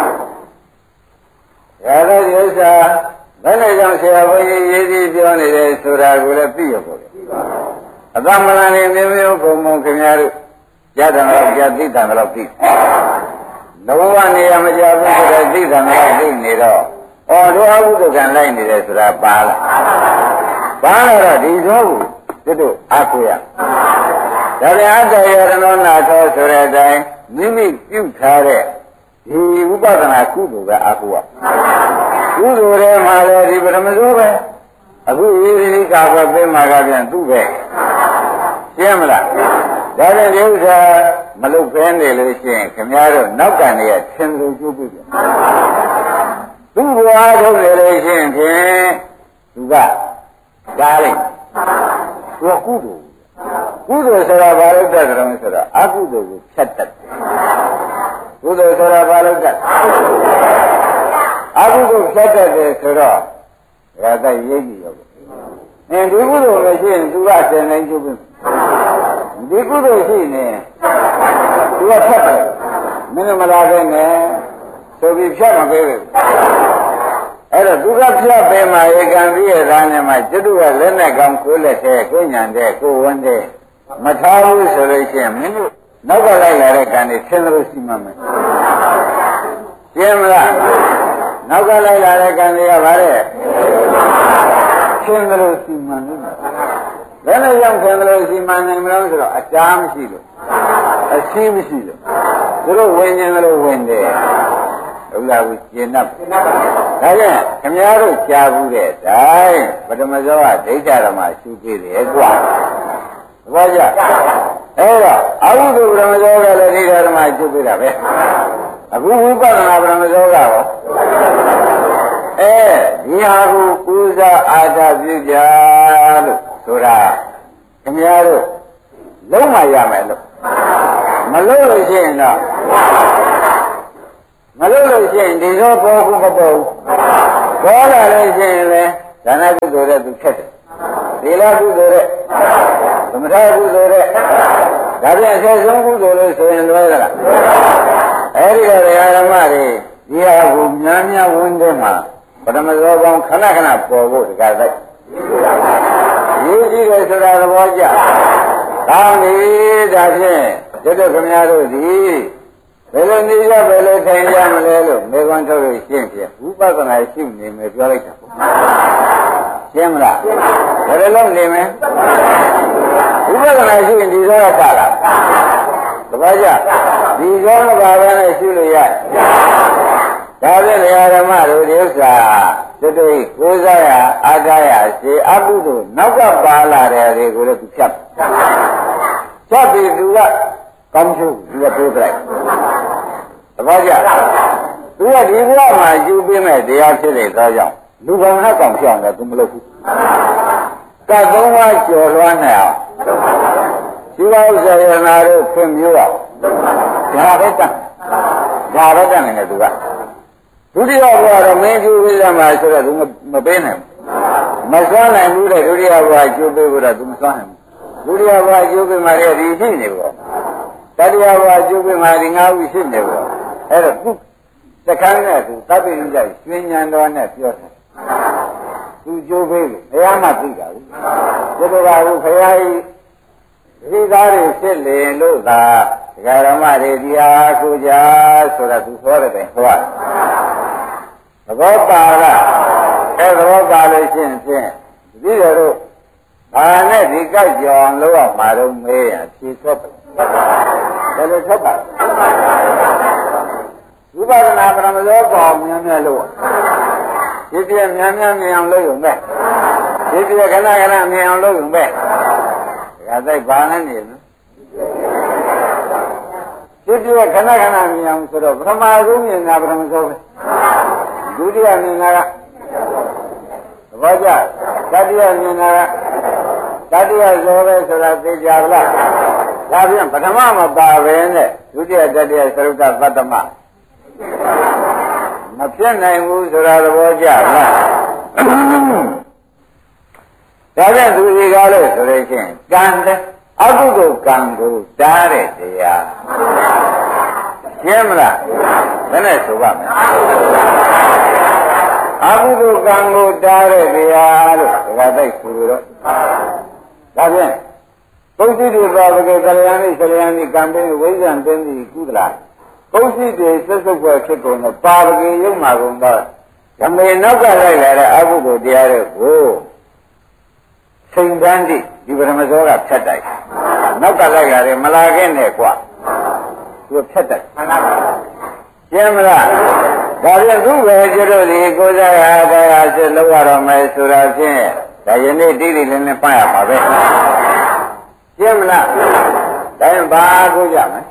ဒါတော့ဒီဥစ္စာဘယ်နဲ့ကြောင့်ဆရာဘုန်းကြီးရေးပြီးပြောနေတယ်ဆိုတာကိုလည်းသိရပါ့။အတ္တမလန်နေမျိုးမျိုးပုံပုံခင်ဗျားတို့ရတဲ့တော့ကြာသိတယ်တော့သိ။လောကနေရမကြဘူးဆိုတော့သိတယ်တော့သိနေတော့အော်တို့အဟုတုကံလိုက်နေတယ်ဆိုတာပါလား။ပါတော့ဒီတော့ကိုတို့အကူရ။ဒါပြန်အတ္တရဏောနာသောဆိုတဲ့အတိုင်းမိမိပြုထားတဲ့ဒီဥပဒနာကုသိုလ်ပဲအကူရကုသိုလ်တွေမှာလည်းဒီပရမဇောပဲအခုဤဒီကာဘသိမှာကပြန်သူ့ပဲရှင်းမလားဒါနဲ့ဒီဥစ္စာမလုတ်ဖဲနေလို့ရှိရင်ခင်ဗျားတို့နောက်ကန်တွေကသင်လို့ကျိုးပြီသူ့ဘဝထုတ်နေလို့ရှိရင်ဖြင့်သူကဒါလိုက်သူကကုသိုလ်ကုသိုလ်ဆိုတာဘာလို့တတ်ကြတယ်ဆိုတော့အကုသိုလ်ကိုဖြတ်တတ်တယ်ကုသိုလ်ဆိုတာဘာလို့တတ်အကုသိုလ်ဖြတ်တတ်တယ်ဆိုတော့ဒါကရေးကြည့်ရောအင်းဒီကုသိုလ်မရှိရင်သူကသင်နိုင်ကျုပ်ပြီဒီကုသိုလ်ရှိနေသူကဖြတ်တယ်မင်းမလာခဲ့နဲ့ဆိုပြီးဖြတ်မပေးဘူးအဲ့တော့သူကဖြတ်ပေးမှဧကံပြီးရတာနဲ့မှကျွတ်ကလက်နဲ့ကောင်းကိုလက်သေးကိုညံတဲ့ကိုဝန်းတဲ့မထားဘူးဆိုလို့ရှိရင်မင်းတို့နောက်ကလိုက်လာတဲ့ကံတွေသင်လို့ရှိမှမယ်ရှင်းမလားနောက်ကလိုက်လာတဲ့ကံတွေကဗါတဲ့သင်လို့ရှိမှမယ်ဘယ်နဲ့ရောက်သင်လို့ရှိမှနိုင်မလို့ဆိုတော့အတားမရှိလို့အရှိမရှိလို့သူတို့ဝင်ခြင်းလို့ဝင်တယ်ဥလာဝကျင်납ဒါကြောင့်ခင်ဗျားတို့ကြားဘူးတဲ့တိုင်းပထမဇောကဒိဋ္ဌဓမ္မရှုပေးတယ်ကွာသဘောကျအဲ့တော့အဝိသုပထမဇောကလည်းဒိဋ္ဌဓမ္မရှုပေးတာပဲအခုဝိပဿနာပထမဇောကရောအဲဒီဟာကိုကုသအာထပြုကြလို့ဆိုတာခင်ဗျားတို့လုံးမရမယ်လို့မလုံးလို့ရှိရင်တော့မလို့လို့ရှိရင်ဒီသောပေါ်ခုမပေါ်ဘူးပေါ်လာလို့ရှိရင်လေဒါနကုသိုလ်တဲ့သူဖြတ်တယ်သီလကုသိုလ်တဲ့သမထကုသိုလ်တဲ့ဒါပြန်အဆက်ဆုံးကုသိုလ်လို့ဆိုရင်လွဲသလားအဲဒီတော့ဓမ္မတွေဒီဟာကိုများများဝန်းထဲမှာပထမဇောကောင်ခဏခဏပေါ်ဖို့တကားတိုက်ရေးကြည့်တယ်ဆိုတာသဘောကျကောင်းပြီဒါဖြင့်တတ်ခင်ဗျားတို့ဒီဘယ်လိုနေရဘယ်လိုထိုင်ရမလဲလို့မေခွန်းထုတ်လို့ရှင်းပြဝိပဿနာရှိနေမယ်ပြောလိုက်တာပေါ့ရှင်းမလားဘယ်လိုလုပ်နေမလဲဝိပဿနာရှိရင်ဒီသောကပါလားတပည့်ကြဒီသောကပါပဲနဲ့ရှိလို့ရဒါဖြင့်ဓမ္မတို့ဒီဥစ္စာတတိကိုးစားရအားထားရစေအပုတို့နောက်ကပါလာတယ်တွေကိုလည်းသူဖြတ်ဖြတ်ပြီးသူကကောင်းချုပ်သူကပြောပြလိုက်တပည့်ကြသူကဒီဘဝမှာယူပေးမဲ့တရားဖြစ်တဲ့သောကြောင့်လူကောင်းဟက်ကောင်ပြောင်းတယ်သူမလုပ်ဘူးကတ်သုံးပါးကျော်လွှမ်းနေအောင်ဒီဥစ္စာရနာတို့ခင်မျိုးအောင်ဒါပဲတတ်ဒါပဲတတ်နေတယ်သူကဒုတိယဘဝတော့မင်းကျိုးပေးရမှာဆိုတော့သူမပေးနိုင်ဘူးမစွမ်းနိုင်ဘူးတဲ့ဒုတိယဘဝကျိုးပေးဖို့တော့သူမစွမ်းနိုင်ဘူးဒုတိယဘဝကျိုးပေးမှလည်းဒီရှိနေပေါ့တတိယဘဝကျိုးပေးမှဒီငါးခုရှိနေပေါ့အဲ့တော့သူတခန်းနဲ့သူသဗ္ဗညုကြရွှေဉဏ်တော်နဲ့ပြောတယ်သူကျိုးပေးလို့ဘုရားမှသိတာဘူးဒီလိုပါဘူးခရီးဒီသားတွေဖြစ်လေလို့သာဒကာရမတွေဒီအားကိုကြဆိုတာသူဟောတဲ့တိုင်ဟောသဘောပါလားအဲသဘောပါလို့ရှိရင်ဖြင့်ဒီလိုတော့ဘာနဲ့ဒီကြိုက်ကြောင်လို့အောင်မှာတော့မေးရဖြေထွက်ပါဘယ်လိုထွက်ပါဝိပဿနာပရမဇောကောများများလို့ဒီပြည့်များများမြင်အောင်လုပ်ရုံပဲဒီပြည့်ခဏခဏမြင်အောင်လုပ်ရုံပဲဒါသိဘာနဲ့နေလဲဒီပြည့်ခဏခဏမြင်အောင်ဆိုတော့ပထမဆုံးမြင်တာပထမဆုံးပဲဒုတိယမြင်တာကသဘောကျတတိယမြင်တာကတတိယဇောပဲဆိုတာသိကြလားဒါပြန်ပထမမပါပဲနဲ့ဒုတိယတတိယသရုပ်ကသတ္တမမဖြစ်နိုင်ဘူးဆိုတာသဘောကျလားဒါပြန်သူဒီကားလို့ဆိုလို့ချင်းကံတဲ့အကုသိုလ်ကံကိုတားတဲ့တရားရှင်းမလားဘယ်နဲ့ဆိုပါမလဲအကုသိုလ်ကံကိုတားတဲ့တရားလို့ဒါကသိဆိုတော့ဒါဖြင့်ပုသိတိပါဝကေကလျာဏိဆလျာဏိကံပင်ဝိဇ္ဇံပင်ဒီကုသလာပုသိတိသက်သုတ်ွယ်ဖြစ်ကုန်တော့ပါဝကေရုပ်မှာကုန်တော့ဓမ္မေနောက်ကလိုက်လာတဲ့အကုသိုလ်တရားတွေကိုစိန်တန်းတိဒီပရမဇောကဖြတ်တိုက်နောက်ကလိုက်လာတယ်မလာခဲ့နဲ့ကွာသူဖြတ်တိုက်ရှင်းမလားဒါပြန်သူ့ပဲကျတော့ဒီကိုးစားရတရားစစ်လောက်ရတော့မယ်ဆိုတာဖြင့်ဒါယနေ့တိတိလည်းနဲ့ပတ်ရပါပဲရှင်းမလားဒါရင်ဘာကိုကြမလဲ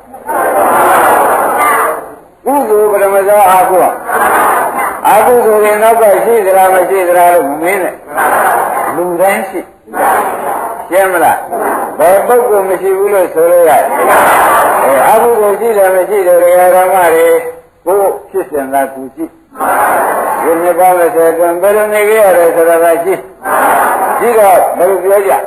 ကုသိုလ်ပရမဇောအားကိုအကုသိုလ်ရင်နောက်ကရှိသလားမရှိသလားလို့မမင်းနဲ့လူတိုင်းရှိရှင်းမလားဘယ်ပုဂ္ဂိုလ်မရှိဘူးလို့ဆိုလို့ရတယ်အဲအကုသိုလ်ရှိတယ်မရှိတယ်တရားဓမ္မတွေကိုဖြစ်စဉ်သာသူရှိဒီနေ့ပါလို့ဆိုတော့ဘယ်လိုနေကြရလဲဆိုတာကရှိရှိတော့ဘယ်လိုပြောကြ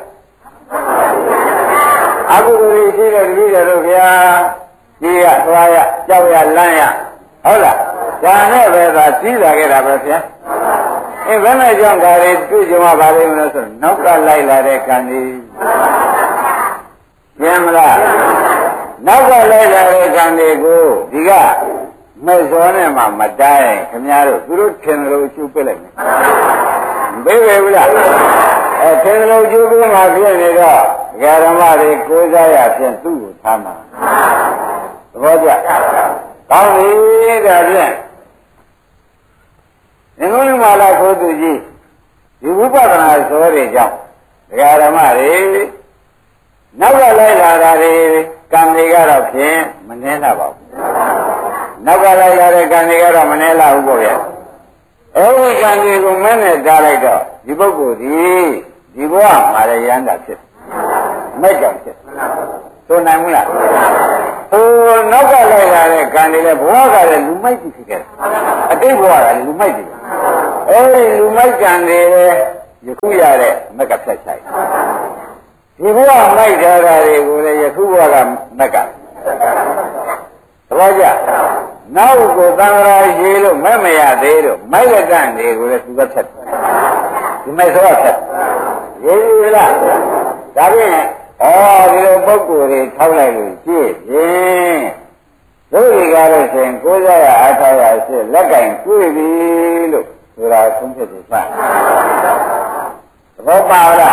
အကုသိုလ်ရှိတဲ့တပည့်တော်ဗျာကြီးရသွားရကြောက်ရလမ်းရဟုတ်လားဒါနဲ့ပဲသာကြီးလာခဲ့တာပဲဗျာအဲဘယ်နဲ့ကြောင့်ဒါတွေတွေ့ကြမှာပါလိမ့်မလို့ဆိုတော့နောက်ကလိုက်လာတဲ့ကံကြီးမြင်မလားနောက်ကလိုက်လာတဲ့ကံတွေကိုဒီကမဲ့စောနဲ့မှမတိုင်းခင်ဗျားတို့သူတို့ထင်တယ်လို့ကျုပ်ပြလိုက်မယ်မပေးပဲဘူးလားအဲထင်တယ်လို့ကျုပ်ပြမှဖြစ်နေတော့ဓမ္မတွေကိုးစားရဖြင့်သူ့ကိုထားမှာသဘောကျကောင်းပြီဒါဖြင့်ငုံလုံးမာလာကိုသူကြီးဒီဝိပဿနာဆိုတဲ့ကြောင့်ဓမ္မတွေနောက်ကလိုက်လာတာတွေကံတွေကတော့ဖြင့်မနှဲလာပါဘူးနောက်ကလိုက်လာတဲ့ကံတွေကတော့မနှဲလာဘူးပေါ့ဗျာအဲဒီကံတွေကိုမနဲ့ထားလိုက်တော့ဒီပုဂ္ဂိုလ်ဒီဒီဘဝမှာရရန်တာဖြစ်မဲ့ကြောင့်ဖြစ်ဆိုနိုင်ဘူးလားဟိုနောက်ကလိုက်လာတဲ့ကံတွေလည်းဘဝကလည်းလူမိုက်ကြီးဖြစ်ခဲ့တယ်အတိတ်ဘဝကလူမိုက်ကြီးအဲဒီလူမိုက်ကံတွေယခုရတဲ့မက်ကဖြတ်ဆိုင်ဒီဘဝမိုက်ထားတာတွေကိုလည်းယခုဘဝကမက်ကသဘောကျနောက်ကိုသံဃာရေလို့မဲ့မရသေးလို့မိုက်ကတန်တွေကိုလည်းသူကဖြတ်ဒီမိုက်ဆိုဖြတ်ရေးရလားဒါဖြင့်ဩဒီလိုပုဂ္ဂိုလ်တွေထောက်လိုက်လို့ကြည့်ရင်တို့ဒီကားလို့ဆိုရင်ကိုးစားရအားထားရရှိလက်ကင်တွေ့ပြီလို့ဆိုတာသုံးဖြစ်တယ်ပါသဘောပါလား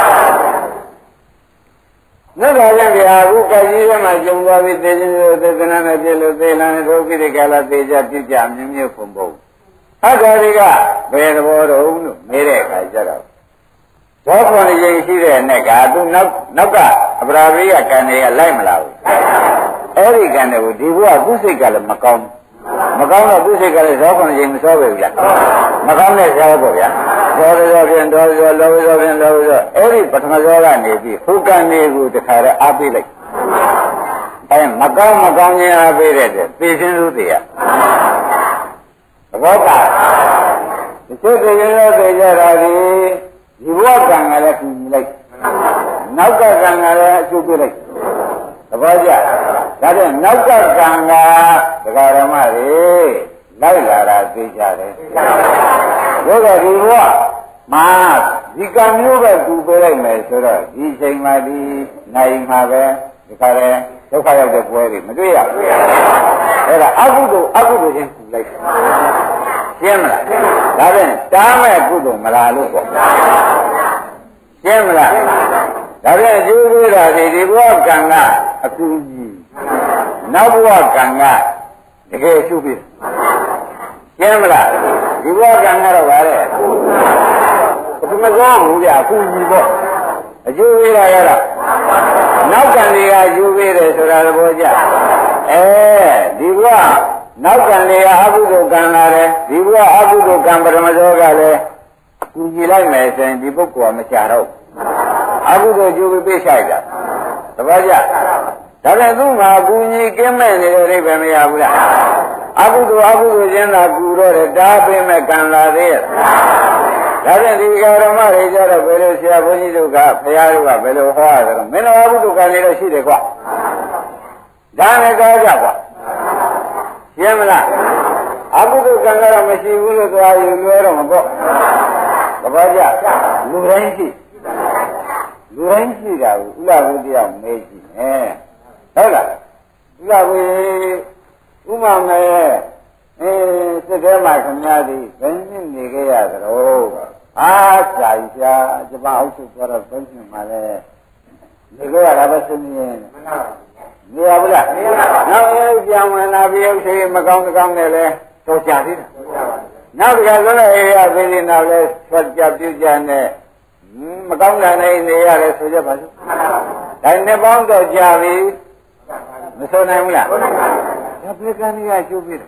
မြတ်စွာဘုရားကအခုကကြီးထဲမှာကျုံသွားပြီးသေခြင်းလို့သေသနာနဲ့ပြည့်လို့သေလန်းတို့ပိဋကလာသေကြပြည့်ကြမြမျိုးပုံပုံအခါဒီကဘယ်သဘောတော့လို့မေးတဲ့အခါကျတော့သောခွန်ရင်ရှိတဲ့နဲ့ကသူနောက်နောက်ကအပရာဝိယကံတွေကလိုက်မလာဘူးအဲ့ဒီကံတွေကိုဒီဘုရားသူ့စိတ်ကလည်းမကောင်းမကောင်းတော့သူ့စိတ်ကလည်းသောခွန်ရင်မစောပဲဗျာမကောင်းတဲ့ဇာတ်ပေါ့ဗျာသောရောဖြင့်သောရောလောရောဖြင့်လောရောအဲ့ဒီပထမဇောကနေပြီးဟိုကံတွေကိုတခါတည်းအားပေးလိုက်အဲမကောင်းမကောင်းခြင်းအားပေးတဲ့သေခြင်းသူတွေရသဘောပါဒီစိတ်တွေရောသေကြတာဒီဒီဘဝကံကလည်းကူညီလိုက်နောက်ကကံကလည်းအကျိုးပေးလိုက်သဘောကျဒါဖြင့်နောက်ကကံကဒကာရမတွေလိုက်လာတာသိကြတယ်ဘုရားဒီဘဝမှာဒီကံမျိုးပဲကူပေးလိုက်မယ်ဆိုတော့ဒီချိန်မှဒီနိုင်မှာပဲဒီခါလဲဒုက္ခရောက်တဲ့ပွဲတွေမတွေ့ရဘူးအဲ့ဒါအကုသိုလ်အကုသိုလ်ချင်းကူလိုက်ရှင်းမလားဒါဖြင့်တားမဲ့ကုသိုလ်မလားလို့ပေါ့ရှင်းမလားဒါဖြင့်အကျိုးပေးတာဒီဒီဘဝကံကအကူကြီးနောက်ဘဝကံကတကယ်အကျိုးပေးရှင်းမလားဒီဘဝကံကတော့ဗါတဲ့ဒီမကောင်းဘူးကြာအကူကြီးပေါ့အကျိုးပေးတာရတာနောက်ကံတွေကအကျိုးပေးတယ်ဆိုတာသဘောကျအဲဒီဘဝနောက်ကံတွေကအကုသိုလ်ကံလာတယ်ဒီဘဝအကုသိုလ်ကံပရမဇောကလည်းကူညီလိုက်မယ်ဆိုရင်ဒီပုဂ္ဂိုလ်ကမချတော့အကုသိုလ်ကျိုးပေးဆိုင်တာသဘောကျဒါနဲ့သူ့မှာကူညီကင်းမဲ့နေတဲ့အိဗယ်မရဘူးလားအကုသိုလ်အကုသိုလ်ချင်းသာကူတော့တယ်ဒါပေးမဲ့ကံလာသေးရဲ့ဒါဖြင့်ဒီဃာရမတွေကြတော့ဘယ်လိုဆရာဘုန်းကြီးတို့ကဘုရားတို့ကဘယ်လိုဟောရသလဲမင်းတို့အကုသိုလ်ကံတွေတော့ရှိတယ်ကွာဒါနဲ့ကားကြကွာရှင်းမလားအကုသိုလ်ကံကတော့မရှိဘူးလို့သွားယူလွဲတော့မပေါ့သဘောကျလူတိုင်းရှိလူတိုင်းရှိတာကိုဥလာဘုရားမေးကြည့်မယ်ဟုတ်လားဥလာဘုဥမမဲအဲစိတ်ထဲမှာခင်ဗျားသည်ဘယ်နည်းနေခဲ့ရသလဲအားစာကြီးရှားကျမအုပ်စုသွားတော့ဘယ်နည်းမှလည်းနေခဲ့ရတာပဲစဉ်းနေနေရဘူးလားနောက်ရေးပြန်ဝင်လာပြီးဥစ္စာမကောင်းကောင်းနဲ့လဲတော့ကြာသေးတယ်နောက်ကြဆိုတော့အေးရသေးသေးနောက်လဲဆက်ကြပြုကြနဲ့မကောင်းတာနဲ့နေရတယ်ဆိုကြပါစို့ဒါနဲ့ပေါင်းတော့ကြာပြီမဆိုနိုင်ဘူးလားဒါပြေကံကြီးကကျိုးပြီ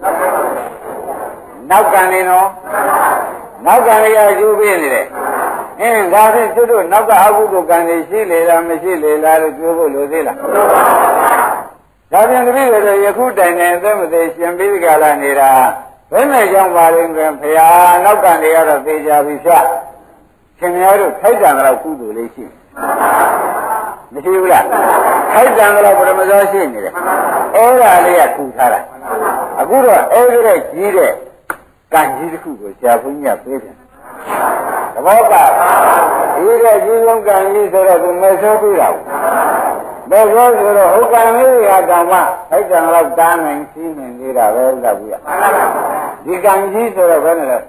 နောက်ကံနေနော်နောက်ကံကြီးကကျိုးပြီနေတယ်အင်းဒါဖြင့်သူတို့နောက်ကအကုသိုလ်ကံတွေရှိလေလားမရှိလေလားလို့ပြောဖို့လိုသေးလားဒါပြန်တပည့်တွေယခုတိုင်တိုင်အသက်မသေးရှင်ပြီးကြလာနေတာဘယ်နဲ့ကြောင့်ပါလိမ့်မယ်ဖရာနောက်ကံတွေကတော့သိကြပြီဖြတ်ခင်ဗျားတို့ထိုက်တန်တော့ကုသိုလ်လေးရှိမရှိဘူးလားထိုက်တန်တော့ပရမဇောရှိနေတယ်အဲ့ဒါလေးကထူထားတာအခုတော့အဲ့ဒီတဲ့ကြီးတဲ့ကံကြီးတစ်ခုကိုဆရာဘုန်းကြီးကပြေးတယ်သဘောပါဒီတဲ့ကြီးလုံးကံကြီးဆိုတော့သူမဲ့ဆိုးပြတာမဲ့ဆိုးဆိုတော့ဟိုကံလေးကတောင်မှထိုက်တန်တော့တားနိုင်စီးနေနေတာပဲလားဘူးဒီကံကြီးဆိုတော့ဘယ်နဲ့လဲ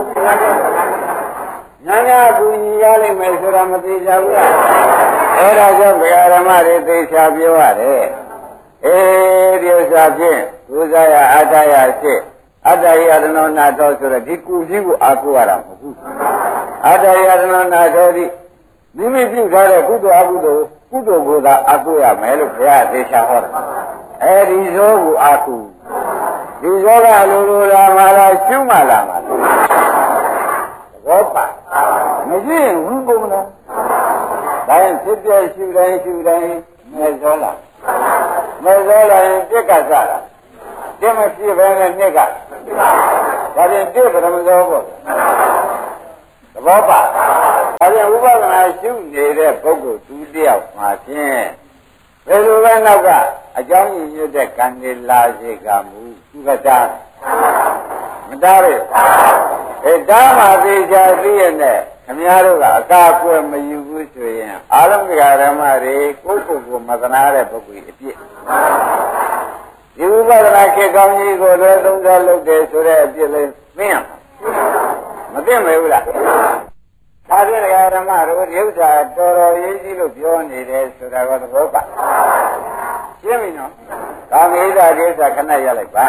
ညာညာကူညီရလိမ့်မယ်ဆိုတာမသိကြဘူးလားအဲ့ဒါကြောင့်ဗေဒဓမ္မတွေသိချာပြောရတယ်အေးဒီဥစ္စာဖြင့်ဒုစရအတ္တရရှိအတ္တယတနောနာတော်ဆိုတော့ဒီကုကြီးကိုအားကိုးရတာမဟုတ်ဘူးအတ္တယတနောနာတော်ဒီမိမိပြုထားတဲ့ကုသိုလ်အကုသိုလ်ကုသိုလ်ကိုသာအားကိုးရမယ်လို့ဘုရားသေချာဟောတယ်အဲဒီဇောကိုအားကိုးဒီဇောကလိုလိုလာမှလားရှုမှလာမှလားဘောပါမရှိရင်ဝန်းကုန်လားဒါရင်ဖြစ်ပြရှုတိုင်းရှုတိုင်းမဲ့ဇောလားမစောလာရင်ပြက်ကစားတာပြက်မဖြစ်ပဲနဲ့နှစ်ကဒါပြင်ပြက်ပရမစောပေါ့သဘောပါဒါပြင်ဥပဒနာရှုနေတဲ့ပုဂ္ဂိုလ်သူတယောက်မှာဖြင့်ဘယ်လိုပဲနောက်ကအကြောင်းရင်းရတဲ့ကံတွေလာစေကမူသူကတားမတားရဲ့အဲတားမှသိချာသိရတဲ့ခင်ဗျားတို့ကအကာအကွယ်မယူဘူးဆိုရင်အာလုံးကဓမ္မတွေကိုယ့်ကိုယ်ကိုမသနာတဲ့ပုဂ္ဂိုလ်အပြစ်ဒီဥပဒနာခေကောင်းကြီးကိုလည်းသုံးစားလုပ်တယ်ဆိုတဲ့အပြစ်လေးသိရမှာမသိမဘူးလားဒါဖြင့်ဓမ္မတို့ဒီဥစ္စာတော်တော်ရေးကြီးလို့ပြောနေတယ်ဆိုတာကသဘောပါရှင်းပြီနော်ဒါမေးတာဒီဥစ္စာခဏရလိုက်ပါ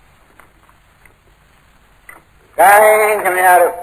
ခိုင်းခင်ဗျားတို့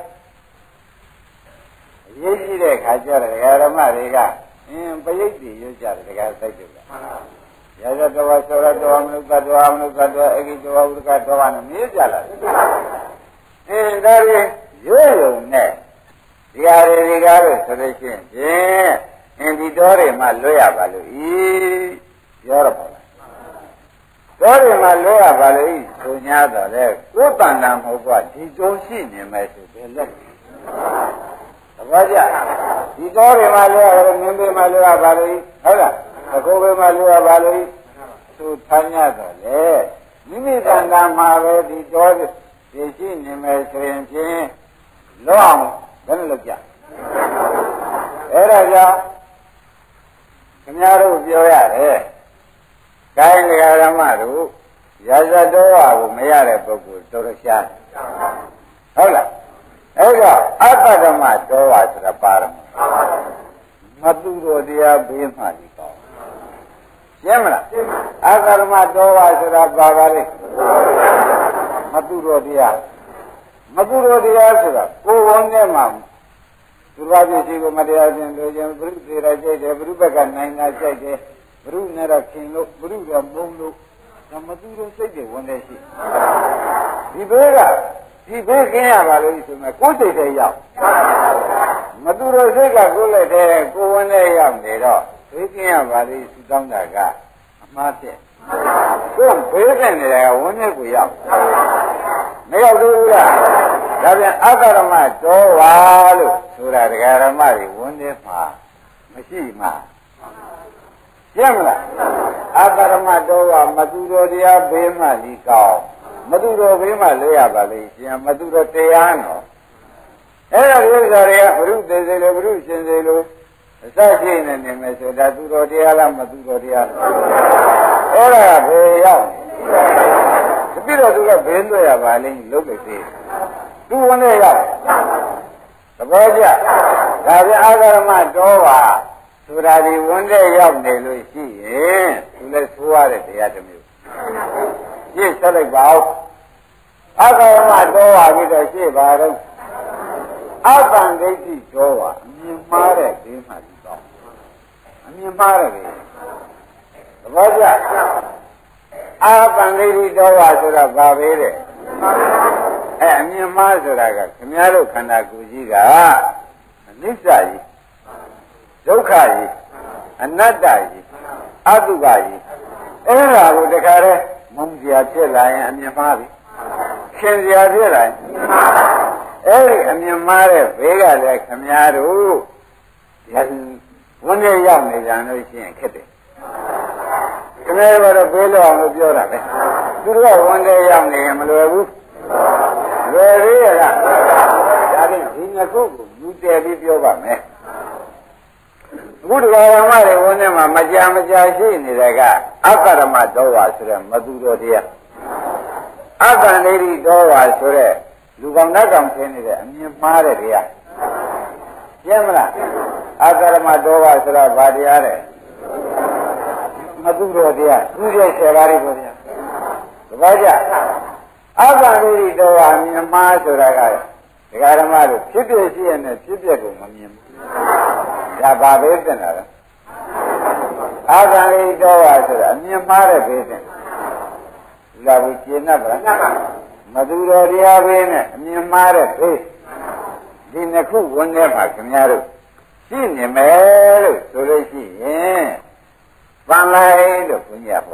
ရေးကြည့်တဲ့ခါကျတော့ဓမ္မတွေကအင်းပရိတ်တွေရွတ်ကြတယ်တကယ်သိတယ်လားရသတဝဆောရတောမနုဿတောမနုဿတောအဂိတောဝုဒကတောနဲ့မြည်ကြလားအင်းဒါတွေရွတ်ရုံနဲ့ဒီဟာတွေကားလို့ဆိုလို့ရှိရင်ဖြင့်အင်းဒီတော်တွေမှလွတ်ရပါလို့ဤပြောရပါလားတော်တွေမှလွတ်ရပါလို့ဤဆို냐တော့လေကိုယ်တန်တာမဟုတ်ကွာဒီတုံးရှိနေမယ်ဆိုဘယ်လက်သဘောကျဒီတော်တွေမှလွတ်ရတယ်မြင်းပေမှလွတ်ရပါလို့ဟုတ်လားသကောပေမှလွတ်ရပါလို့သူထိုင်ရတော့လေမိမိတန်တာမှာပဲဒီတော်တွေရှိနေမယ်ဆိုရင်ဖြင့်လွတ်အောင်ဘယ်နဲ့လုပ်ကြအဲ့ဒါကြောင့်ခင်ဗျားတို့ပြောရတယ်ကိုင်းဓမ္မတို့ရာဇတော်ဝါကိုမရတဲ့ပုဂ္ဂိုလ်တော်တော်ရှားဟုတ်လားအဲ့တော့အပ္ပဓမ္မတော်ဝါဆိုတာပါရမမသူတော်တရားဘေးမှဒီပေါ့ရှင်းမလားအပ္ပဓမ္မတော်ဝါဆိုတာပါပါလေမသူတော်တရားမကုသိုလ်တရားဆိုတာကိုယ်ဝန်ထဲမှာသူဘာပြည့်ရှိကိုမတရားခြင်းလို့ခြင်းဘုရုသေရကြိုက်တယ်ဘုရုဘက်ကနိုင်တာကြိုက်တယ်ဘုရုနဲ့တော့ခင်လို့ဘုရုတော့မုံလို့ဒါမသူတို့စိတ်တွေဝင်နေရှိဒီဘေးကဒီဘေးခင်းရပါလို့ဆိုမှကိုယ်စိတ်တွေရောက်မသူတို့စိတ်ကကိုယ်လက်ထဲကိုယ်ဝင်ထဲရောက်နေတော့ဘေးခင်းရပါလို့စူတောင်းတာကအမှားဖြစ်ကိုယ်ဘေးကနေတယ်ဝင်ထဲကိုရောက်မရောက်ဘူးလားဒါပြန်အတ္တရမတော်ဝါလို့ဆိုတာဒကာရမတွေဝန်ထဲမှာမရှိမှရှင်းမလားအတ္တရမတော်ဝါမသူတော်တရားဘေးမှဒီကောင်းမသူတော်ဘေးမှလွတ်ရပါလိမ့်ရှင်မသူတော်တရားနော်အဲ့ဒါဥစ္စာတွေကဘုရုသေစေလို့ဘုရုရှင်စေလို့အစရှိနေနေမယ်ဆိုဒါသူတော်တရားလားမသူတော်တရားလားအဲ့ဒါဘယ်ရောက်တပိတော့သူကဘယ်လွတ်ရပါလိမ့်လုပ်လို့သေးသူဝင်နေရောက်သဘောကျဒါပြန်အာဂရမတော်ပါဆိုတာဒီဝင်တဲ့ရောက်နေလို့ရှိရင်သူလည်းသိုးရတဲ့တရားတစ်မျိုးရှင်းဆက်လိုက်ပါဦးအာဂရမတော်ပါပြီးတော့ရှင်းပါတော့အတ္တန်ဒိဋ္ဌိတော်ပါအမြင်မှားတဲ့ဒီမှဒီတော့အမြင်မှားတယ်သဘောကျအာပန္တိတိတော်ဝါဆိုတာဘာပဲတဲ့အဲအမြင်မှားဆိုတာကခင်ဗျားတို့ခန္ဓာကိုယ်ကြီးကအနိစ္စကြီးဒုက္ခကြီးအနတ္တကြီးအတုပကြီးအဲ့ဒါကိုတခါတည်းမုံစရာဖြစ်လာရင်အမြင်မှားပြီရှင်စရာဖြစ်လာရင်အဲ့ဒီအမြင်မှားတဲ့ဘေးကလည်းခင်ဗျားတို့ဒီဝန်ထဲရောက်နေကြလို့ရှိရင်ခက်တယ်ခင်ဗျားတို့ဘေးလို့အောင်လို့ပြောတာပဲသူတို့ကဝန်ထဲရောက်နေရင်မလွယ်ဘူးလွယ်သေးရလားဒါဖြင့်ဒီနှစ်ခုကိုယူတည်ပြီးပြောပါမယ်အခုဒီကောင်မတွေဝန်ထဲမှာမကြာမကြာရှိနေတဲ့ကအပ္ပရမတော်ဝါဆိုတဲ့မသူတော်တရားအတ္တနေတိတော်ဝါဆိုတဲ့လူကောင်နတ်ကောင်ဆင်းနေတဲ့အမြင်မှားတဲ့တရားရှင်းမလားအတ္တရမတော်ဝါဆိုတာဘာတရားလဲမသူတော်တရားသူရဲ့ဆယ်ပါးလေးကိုတရားသဘောကျအတ္တနေတိတော်ဝါမြင်မှားဆိုတာကဒကာဓမ္မတို့ဖြစ်ဖြစ်ရှိရတဲ့ဖြစ်ဖြစ်ကိုမမြင်ဘူးဒါဘာပဲတင်တာလဲအတ္တနေတိတော်ဝါဆိုတာအမြင်မှားတဲ့ဘေးတင်လာဘူးကျင့်납ပါလားမသူတော်တရားပဲနဲ့အမြင်မှားတဲ့ဘေးဒီနှစ်ခုဝင်ထဲမှာခင်ဗျားတို့ရှိနေမယ်လို့ဆိုလို့ရှိရင်ပန်လိုက်လို့ဘုန်းကြီးကဟော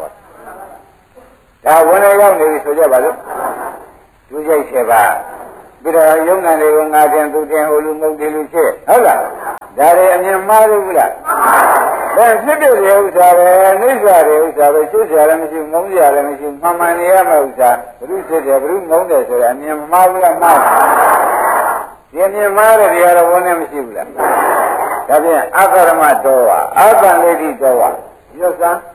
ဒါဝင်နေရောက်နေပြီဆိုကြပါစို့ဒုစိတ်ချက်ပါပြီးတော့ယုံနာတွေကိုငါတင်သူတင်ဟိုလူငုံတယ်လူချက်ဟုတ်လားဒါတွေအမြင်မှားလို့ဘူးလားဒါဖြစ်တဲ့ဥစ္စာပဲနှိစ္စတဲ့ဥစ္စာပဲရှုစရာလည်းမရှိငုံစရာလည်းမရှိမှန်မှန်နေရမယ့်ဥစ္စာဘုရုဖြစ်တယ်ဘုရုငုံတယ်ဆိုတာအမြင်မှားဘူးလားမှားဒီအမြင်မှားတဲ့တရားတော့ဝန်နဲ့မရှိဘူးလားဒါဖြင့်အကရမတော်ဝါအကံလေးတိတော်ဝါရောစမ်း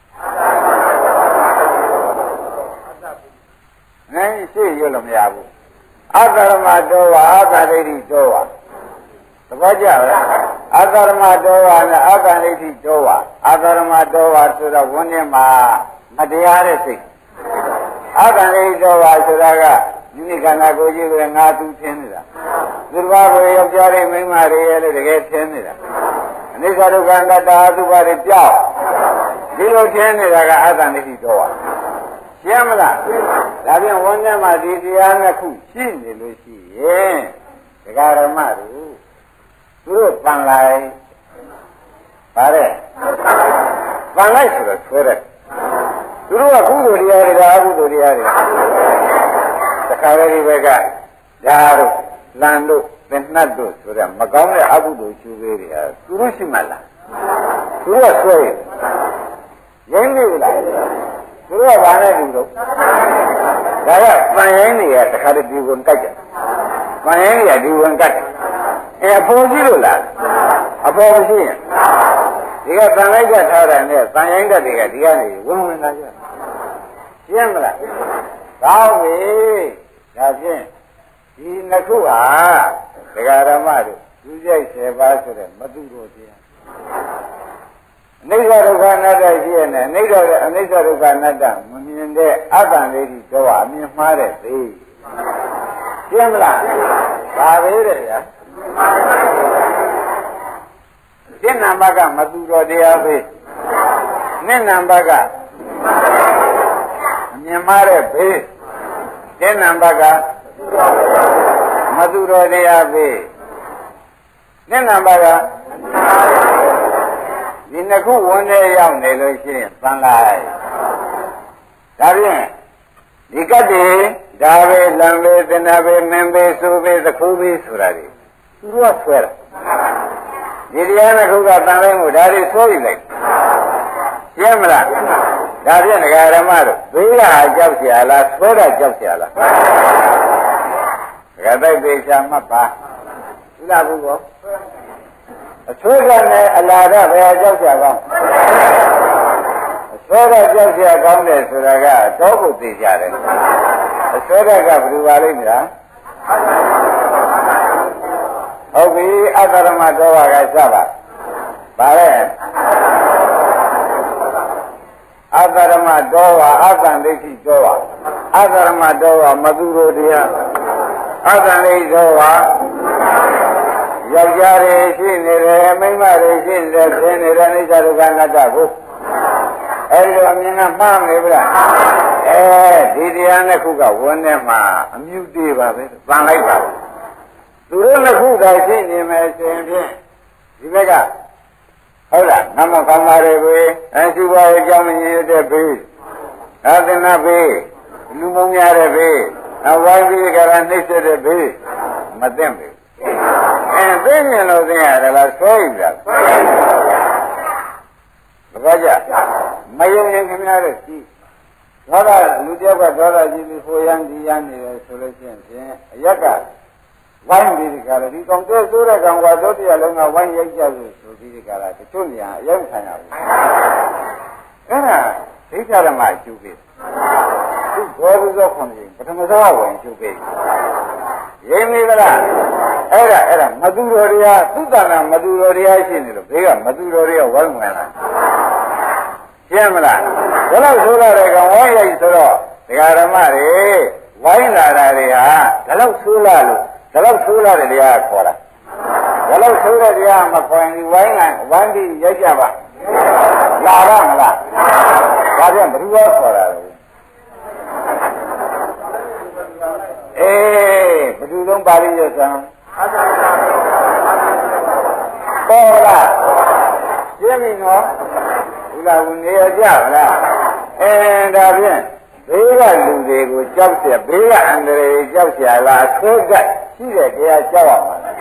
နိုင်ရှိရလို့မရဘူးအကရမတော်ဝါအကံလေးတိတော်ဝါသဘောကျလားအကရမတော်ဝါနဲ့အကံလေးတိတော်ဝါအကရမတော်ဝါဆိုတော့ဝန်နဲ့မှာမတရားတဲ့စိတ်အကံလေးတော်ဝါဆိုတာကဒီနေ့ခန္ဓာကိုယ်ကြီးကငါသူထင်းနေတာသူတစ်ပါးကိုယောက်ျားလေးမိန်းမလေးရဲ့လို့တကယ်ထင်းနေတာအနိစ္စဒုက္ခအနတ္တအတုပါတွေပြောက်ဒီလိုထင်းနေတာကအတ္တနိတိတော်ပါရှင်းမလားဒါပြန်ဝန်ထဲမှာဒီတရားနှစ်ခုရှိနေလို့ရှိရင်ဒကာရမတို့သူတို့ပန်လိုက်ဗါတဲ့ပန်လိုက်ဆိုတော့ဆွဲတယ်သူတို့ကကုသိုလ်တရားတွေကအကုသိုလ်တရားတွေတခါလေဒီဘက်ကဓာတ်တို့လန်တို့သင်္နှတ်တို့ဆိုတဲ့မကောင်းတဲ့အကုသိုလ်ကျိုးပေးတွေဟာသူတို့ရှိမှလားသူတို့ကဆွဲရင်းနေလားသူတို့ကဘာနဲ့တူတော့ဒါကပန်ရင်တွေကတခါတည်းဒီဝင်ကြိုက်တယ်ပန်ရင်တွေကဒီဝင်ကြိုက်တယ်အဲအဖို့ကြီးလို့လားအဖို့မရှိရင်ဒီကပန်လိုက်ကြထားတယ်နဲ့ပန်ရင်တက်တွေကဒီကနေဝင်ဝင်လာကြရှင်းမလားကောင်းပြီဒါဖြင့်ဒီနှစ်ခုဟာဒကာရမတို့သူကြိုက်ဆယ်ပါးဆိုတဲ့မတုတော်တရားအနိစ္စဒုက္ခအနတ္တရှိရနေအနိစ္စအနိစ္စဒုက္ခအနတ္တမမြင်တဲ့အတ္တလေးကြီးတော့အမြင်မှားတဲ့သိရှင်းမလားဒါပဲတဲ့ဗျာရှင်းနံပါတ်ကမတုတော်တရားပဲနှစ်နံပါတ်ကအမြင်မှားတဲ့ဘေးရှင်းနံပါတ်ကမသူတော်တရားပဲနှစ်နံပါတ်ကဒီနှစ်ခုဝန်ထဲရောက်နေလို့ရှိရင်သံလိုက်ဒါဖြင့်ဒီကတ္တိဒါပဲလံပဲသနာပဲမင်းပဲဆိုပဲသခိုးပဲဆိုတာတွေသူတို့ကဆွဲတာဒီတရားနှစ်ခုကသံလိုက်မှုဒါတွေဆွဲယူလိုက်ရှင်းမလားဒါဖြင့်ဒကာရမတို့ဘေးကဟာကြောက်เสียလားဆွဲတာကြောက်เสียလားဒကာတိုက်ပေချာမှတ်ပါသိလားဘူးကောအဆွဲကနဲ့အလာကဘယ်ကြောက်เสียကောင်းအဆွဲကကြောက်เสียကောင်းတယ်ဆိုတာကတော့ကိုသိကြတယ်အဆွဲကကဘယ်လိုပါလိမ့်မလားဟုတ်ပြီအတ္တရမတော်ဝါကစပါပါလေအတ္တရမတော်ဝါအတ္တန်ဒိဋ္ဌိတော်ဝါအတ္တရမတော်ဝါမသူတို့တရားအတ္တန်ဒိဋ္ဌိတော်ဝါယောက်ျားတွေရှိနေတယ်မိန်းမတွေရှိနေတယ်သင်နေတဲ့အိစ္ဆဒုက္ခအနတ္တကိုအဲဒီလိုအမြင်ကမှားနေပြီလားအဲဒီတရားနှစ်ခုကဝန်ထဲမှာအမြုပ်တေးပါပဲပန်လိုက်ပါသူတို့နှစ်ခုကရှိနေမယ်ဆိုရင်ဖြင့်ဒီဘက်ကဟုတ်လားနမကောင်းပါလေပဲအရှိဘဝအကြောင်းမမြင်တဲ့ဘေးသာသနာဘေးလူမုံများတဲ့ဘေးအဝိုင်းပြီးကြတာနှိမ့်ဆက်တဲ့ဘေးမသိမ့်ဘူးအဲသိမြင်လို့သိရတယ်လားဆွဲယူတာဘာကြမယုံရင်ခင်ဗျားတို့ကြည့်သောတာလူတယောက်ကသောတာကြည့်ပြီးဟိုရန်ဒီရန်နေတယ်ဆိုလို့ရှိရင်အရက်ကဝိုင်းပြီးဒီကရဒီကောင်တဲဆိုးတဲ့ကောင်ကသောတရားလုံးကဝိုင်းရိုက်ကြလို့ဆိုပြီးဒီကရတချို့နေရာအရောက်ခံရဘူးအဲ့ဒါဒိဋ္ဌဓမ္မအကျိုးပေးသူဘောဓုသောခွန်ကြီးပထမသောဝင်အကျိုးပေးရင်းမိလားအဲ့ဒါအဲ့ဒါမသူတော်တရားသုတ္တနာမသူတော်တရားရှိနေလို့ဘေးကမသူတော်တရားဝိုင်းဝင်လာရှင်းမလားဘယ်လောက်ဆိုရတဲ့ကောင်ဝိုင်းရိုက်ဆိုတော့ဒကာဓမ္မတွေဝိုင်းလာတာတွေဟာဘယ်လောက်ဆိုးလာလို့ဒါတော့ဆိုးလာတဲ့တရားခေါ်တာဒါတော့ဆိုးတဲ့တရားမခေါ်ရင်ဝိုင်းလိုက်ဝိုင်းပြီးရိုက်ကြပါလာပါမလားဒါပြန်ဘယ်သူကခေါ်တာလဲအေးဘယ်သူလုံးပါဠိရစံပေါ်လားရှင်းပြီနော်ဘုရားဝင်နေရကြလားအဲဒါဖြင့်ဘေးကလူတွေကိုကြောက်เสียဘေးကအန္တရာယ်ကြောက်เสียလားအဆွဲကရှိတဲ့တရားကြောက်ရမှာလား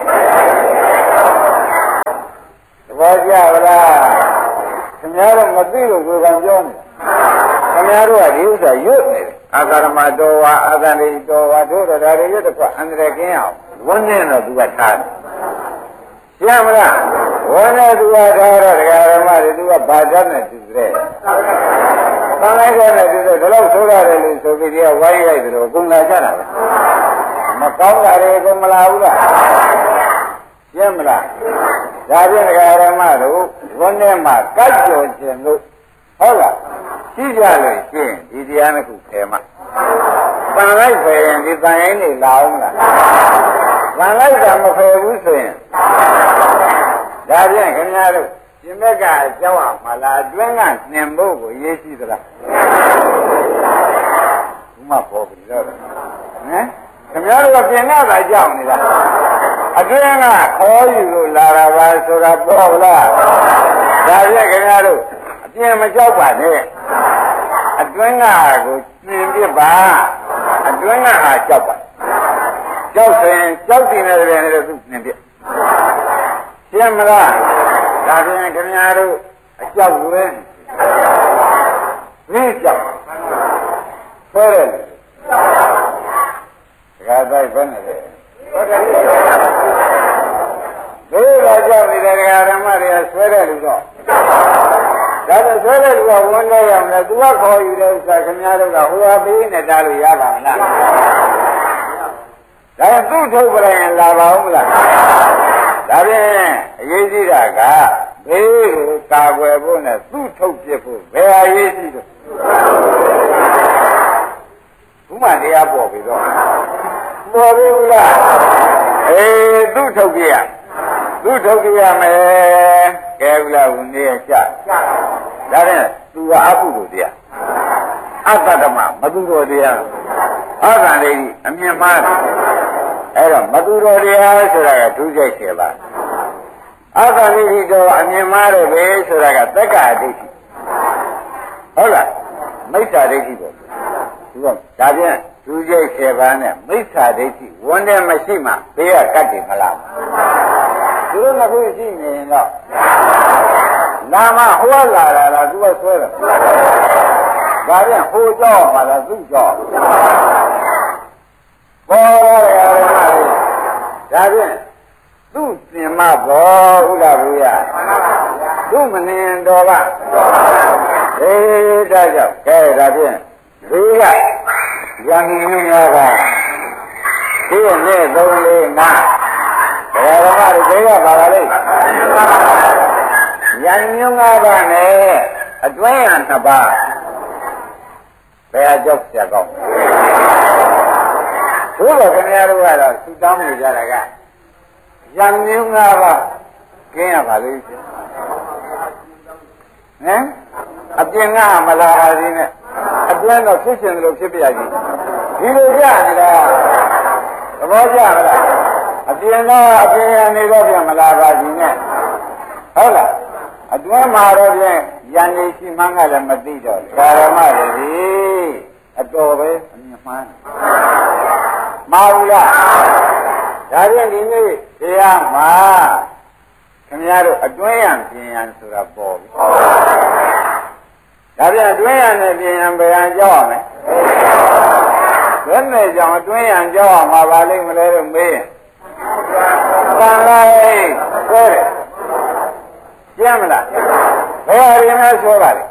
သဘောကျလားခင်ဗျားတို့မသိလို့ကိုယ်ကပြောနေခင်ဗျားတို့ကဒီဥစ္စာရွတ်နေတယ်အာကာရမတော်ဝါအာသန္တိတော်ဝါတို့တော်ဒါတွေရွတ်တော့အန္တရာယ်ကင်းအောင်ဝန်းနေတော့သူကထားတယ်ရှင်းမလားဝန်းနေသူကထားတော့ဒကာရမတွေသူကဘာတတ်နေသူတဲ့သံလိုက်တဲ့နဲ့သူတို့ဒီလောက်ဆိုရတယ်လို့ဆိုပြီးဒီကဝိုင်းရိုက်တယ်လို့အကုန်လာကြတာပဲမကောင်းတာတွေအကုန်မလာဘူးလားရှင်းမလားဒါဖြင့်ဒကာရမတို့ဝန်းနေမှာကတ်ကြော်ခြင်းလို့ဟုတ်လားရှိကြလို့ရှင်းဒီတရားနှစ်ခုဖယ်မှာပန်လိုက်ဖယ်ရင်ဒီတန်ရင်နေလာအောင်လားပန်လိုက်တာမဖယ်ဘူးဆိုရင်ဒါဖြင့်ခင်ဗျားတို့ရှင်မက်ကအကြောင်းအောင်မလားအတွင်းကနှင်ဖို့ကိုရေးရှိသလားဘုမပေါ်ပြီတော့ဟမ်ခင်ဗျားတို့ကပြင်ရတာကြောက်နေတာအတွင်းကခေါ်ယူလို့လာတာပါဆိုတာပေါ်လားဒါဖြင့်ခင်ဗျားတို့အပြင်မကြောက်ပါနဲ့အတွင်းကကိုနှင်ပြပါအတွင်းကဟာကြောက်ပါကြောက်ရင်ကြောက်တင်နေတဲ့နေတော့သူနှင်ပြရှင်းမလားဒါဖြင့်ခင်ဗျားတို့အကြောက်လွဲသိကြောက်ဆွဲတယ်ဒကာတိုက်ဘယ်နဲ့လဲဟုတ်တယ်ဒီတော့ကြောက်နေတဲ့ဒကာဓမ္မတွေကဆွဲတယ်လို့တော့ဒါနဲ့ဆွဲတဲ့လူကဝန်းနေရမယ်သူကခေါ်ယူတဲ့ဥစ္စာခင်ဗျားတို့ကဟိုဟာပေးနဲ့တားလို့ရပါမလားဒါသူ့ထုတ်ပြရင်လာပါဦးမလားဒါဖြင့်အရေးကြီးတာကဘေးကိုကာကွယ်ဖို့နဲ့သူ့ထုတ်ပြဖို့ဘယ်အရေးကြီးတော့ဘုမတရားပေါ်ပြီတော့ပေါ်ပြီလားအေးသူ့ထုတ်ပြရသူ့ထုတ်ပြရမယ်ကဲဘူးလားဦးနေရကြဒါနဲ့သူကအပုလို့တရားအတ္တဓမ္မမသူတော်တရားအာသံလေးအမြင်မှားတယ်အဲ့တော့မသူတော်တရားဆိုတာကဒုစရိုက်ဆယ်ပါးအာသံလေးတော့အမြင်မှားတယ်ပဲဆိုတာကသက္ကာဒိဋ္ဌိဟုတ်လားမိစ္ဆာဒိဋ္ဌိပေါ့ဒီကဒါဖြင့်ဒုစရိုက်ဆယ်ပါးနဲ့မိစ္ဆာဒိဋ္ဌိဝန်တယ်မရှိမှဘေးကကတ်တယ်မလားသူတို့နှစ်ခုရှိနေရင်တော့နာမဟိုးလာတာလားသူကဆွဲတယ်ဒါပြန်ဟိုကြောက်ပါလားသူကြောက်ပေါ်ရတယ်ဒါပြန်သူ့စင်မဘောဥဒ္ဒဘူရသူ့မနင်တော်ကအေးဒါကြောင့်ကဲဒါပြန်ဒီကရန်ကြီးများကဒီနေ့သုံးလေးငါဘယ်တော့မှဒီကပါလာလိမ့်ရန်ညုံငါးပါးနဲ့အတွင်းရနှစ်ပါးဘယ်အကြောက်ကြကောင်းဘုရားခင်ဗျားတို့ကတော့သူတောင်းနေကြတာကရန်ညုံငါးပါးကျင်းရပါလိမ့်ဟမ်အပြင်ကမလာပါသေးနဲ့အတွင်းတော့ဖြစ်ရှင်လို့ဖြစ်ပြရကြီးဒီလိုကြနေတာသဘောကျမလားအပြင်ကအပြင်နေတော့ပြန်မလာပါဘူးနဲ့ဟုတ်လားအတွင်းမှာတော့ပြန်ရန်နေရှိမှန်းကလည်းမသိတော့ကာရမတွေဒီအတော်ပဲအမြင်မှန်းမဟုတ်လားဒါပြန်ဒီနေ့တရားမှာခင်ဗျားတို့အတွင်းရန်ပြင်ရန်ဆိုတာပေါ်ပြီဒါပြန်အတွင်းရန်နဲ့ပြင်ရန်ဘယ်ရန်ကြောက်ရမလဲဘယ်နဲ့ကြောင့်အတွင်းရန်ကြောက်ရမှာပါလိမ့်မလဲလို့မေးရင်သံလိုက်ဆွဲတယ်ကျမ်းမလားဘယ်အရင်လဲဆွဲပါလဲ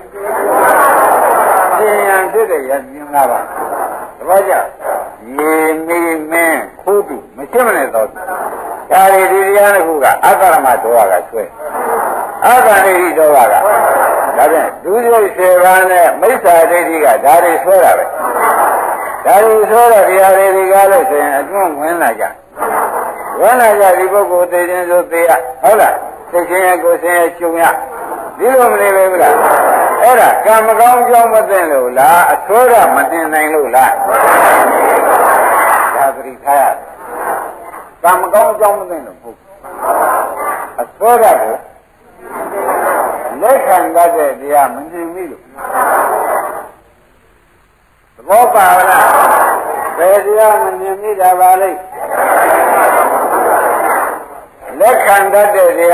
ပြင်ရန်ဖြစ်တဲ့ရန်ပြင်လာပါတပည့်ကြရေမီမင်းခိုးတူမရှင်းမနဲ့တော့ဒါရီဒီတရားတစ်ခုကအတ္တရမတော်ကဆွဲအတ္တရိဋ္ဌိတော်ကဒါဖြင့်ဒုစရိုက်ဆယ်ပါးနဲ့မိစ္ဆာဒိဋ္ဌိကဒါတွေဆွဲတာပဲဒါတွေဆွဲတဲ့တရားတွေကားလို့ဆိုရင်အတွင်းဝင်လာကြဝင်လာကြဒီပုဂ္ဂိုလ်သိခြင်းဆိုသိရဟုတ်လားသိခြင်းရဲ့ကိုယ်ခြင်းရဲ့ကျုံရဒီလိုမနေပဲဘူးလားအဲ့ဒါကံမကောင်းကြောင်းမသိလို့လားအဆွဲရမတင်နိုင်လို့လားဒါသတိထားရတယ်ကံမကောင်းကြောင်းမသိလို့ဟုတ်အဆွဲရကိုလက်ခံတတ်တဲ့တရားမမြင်ဘူးလို့ဘောပါလားဘယ်တရားမမြင်မိတာပါလိမ့်လက်ခံတတ်တဲ့တရား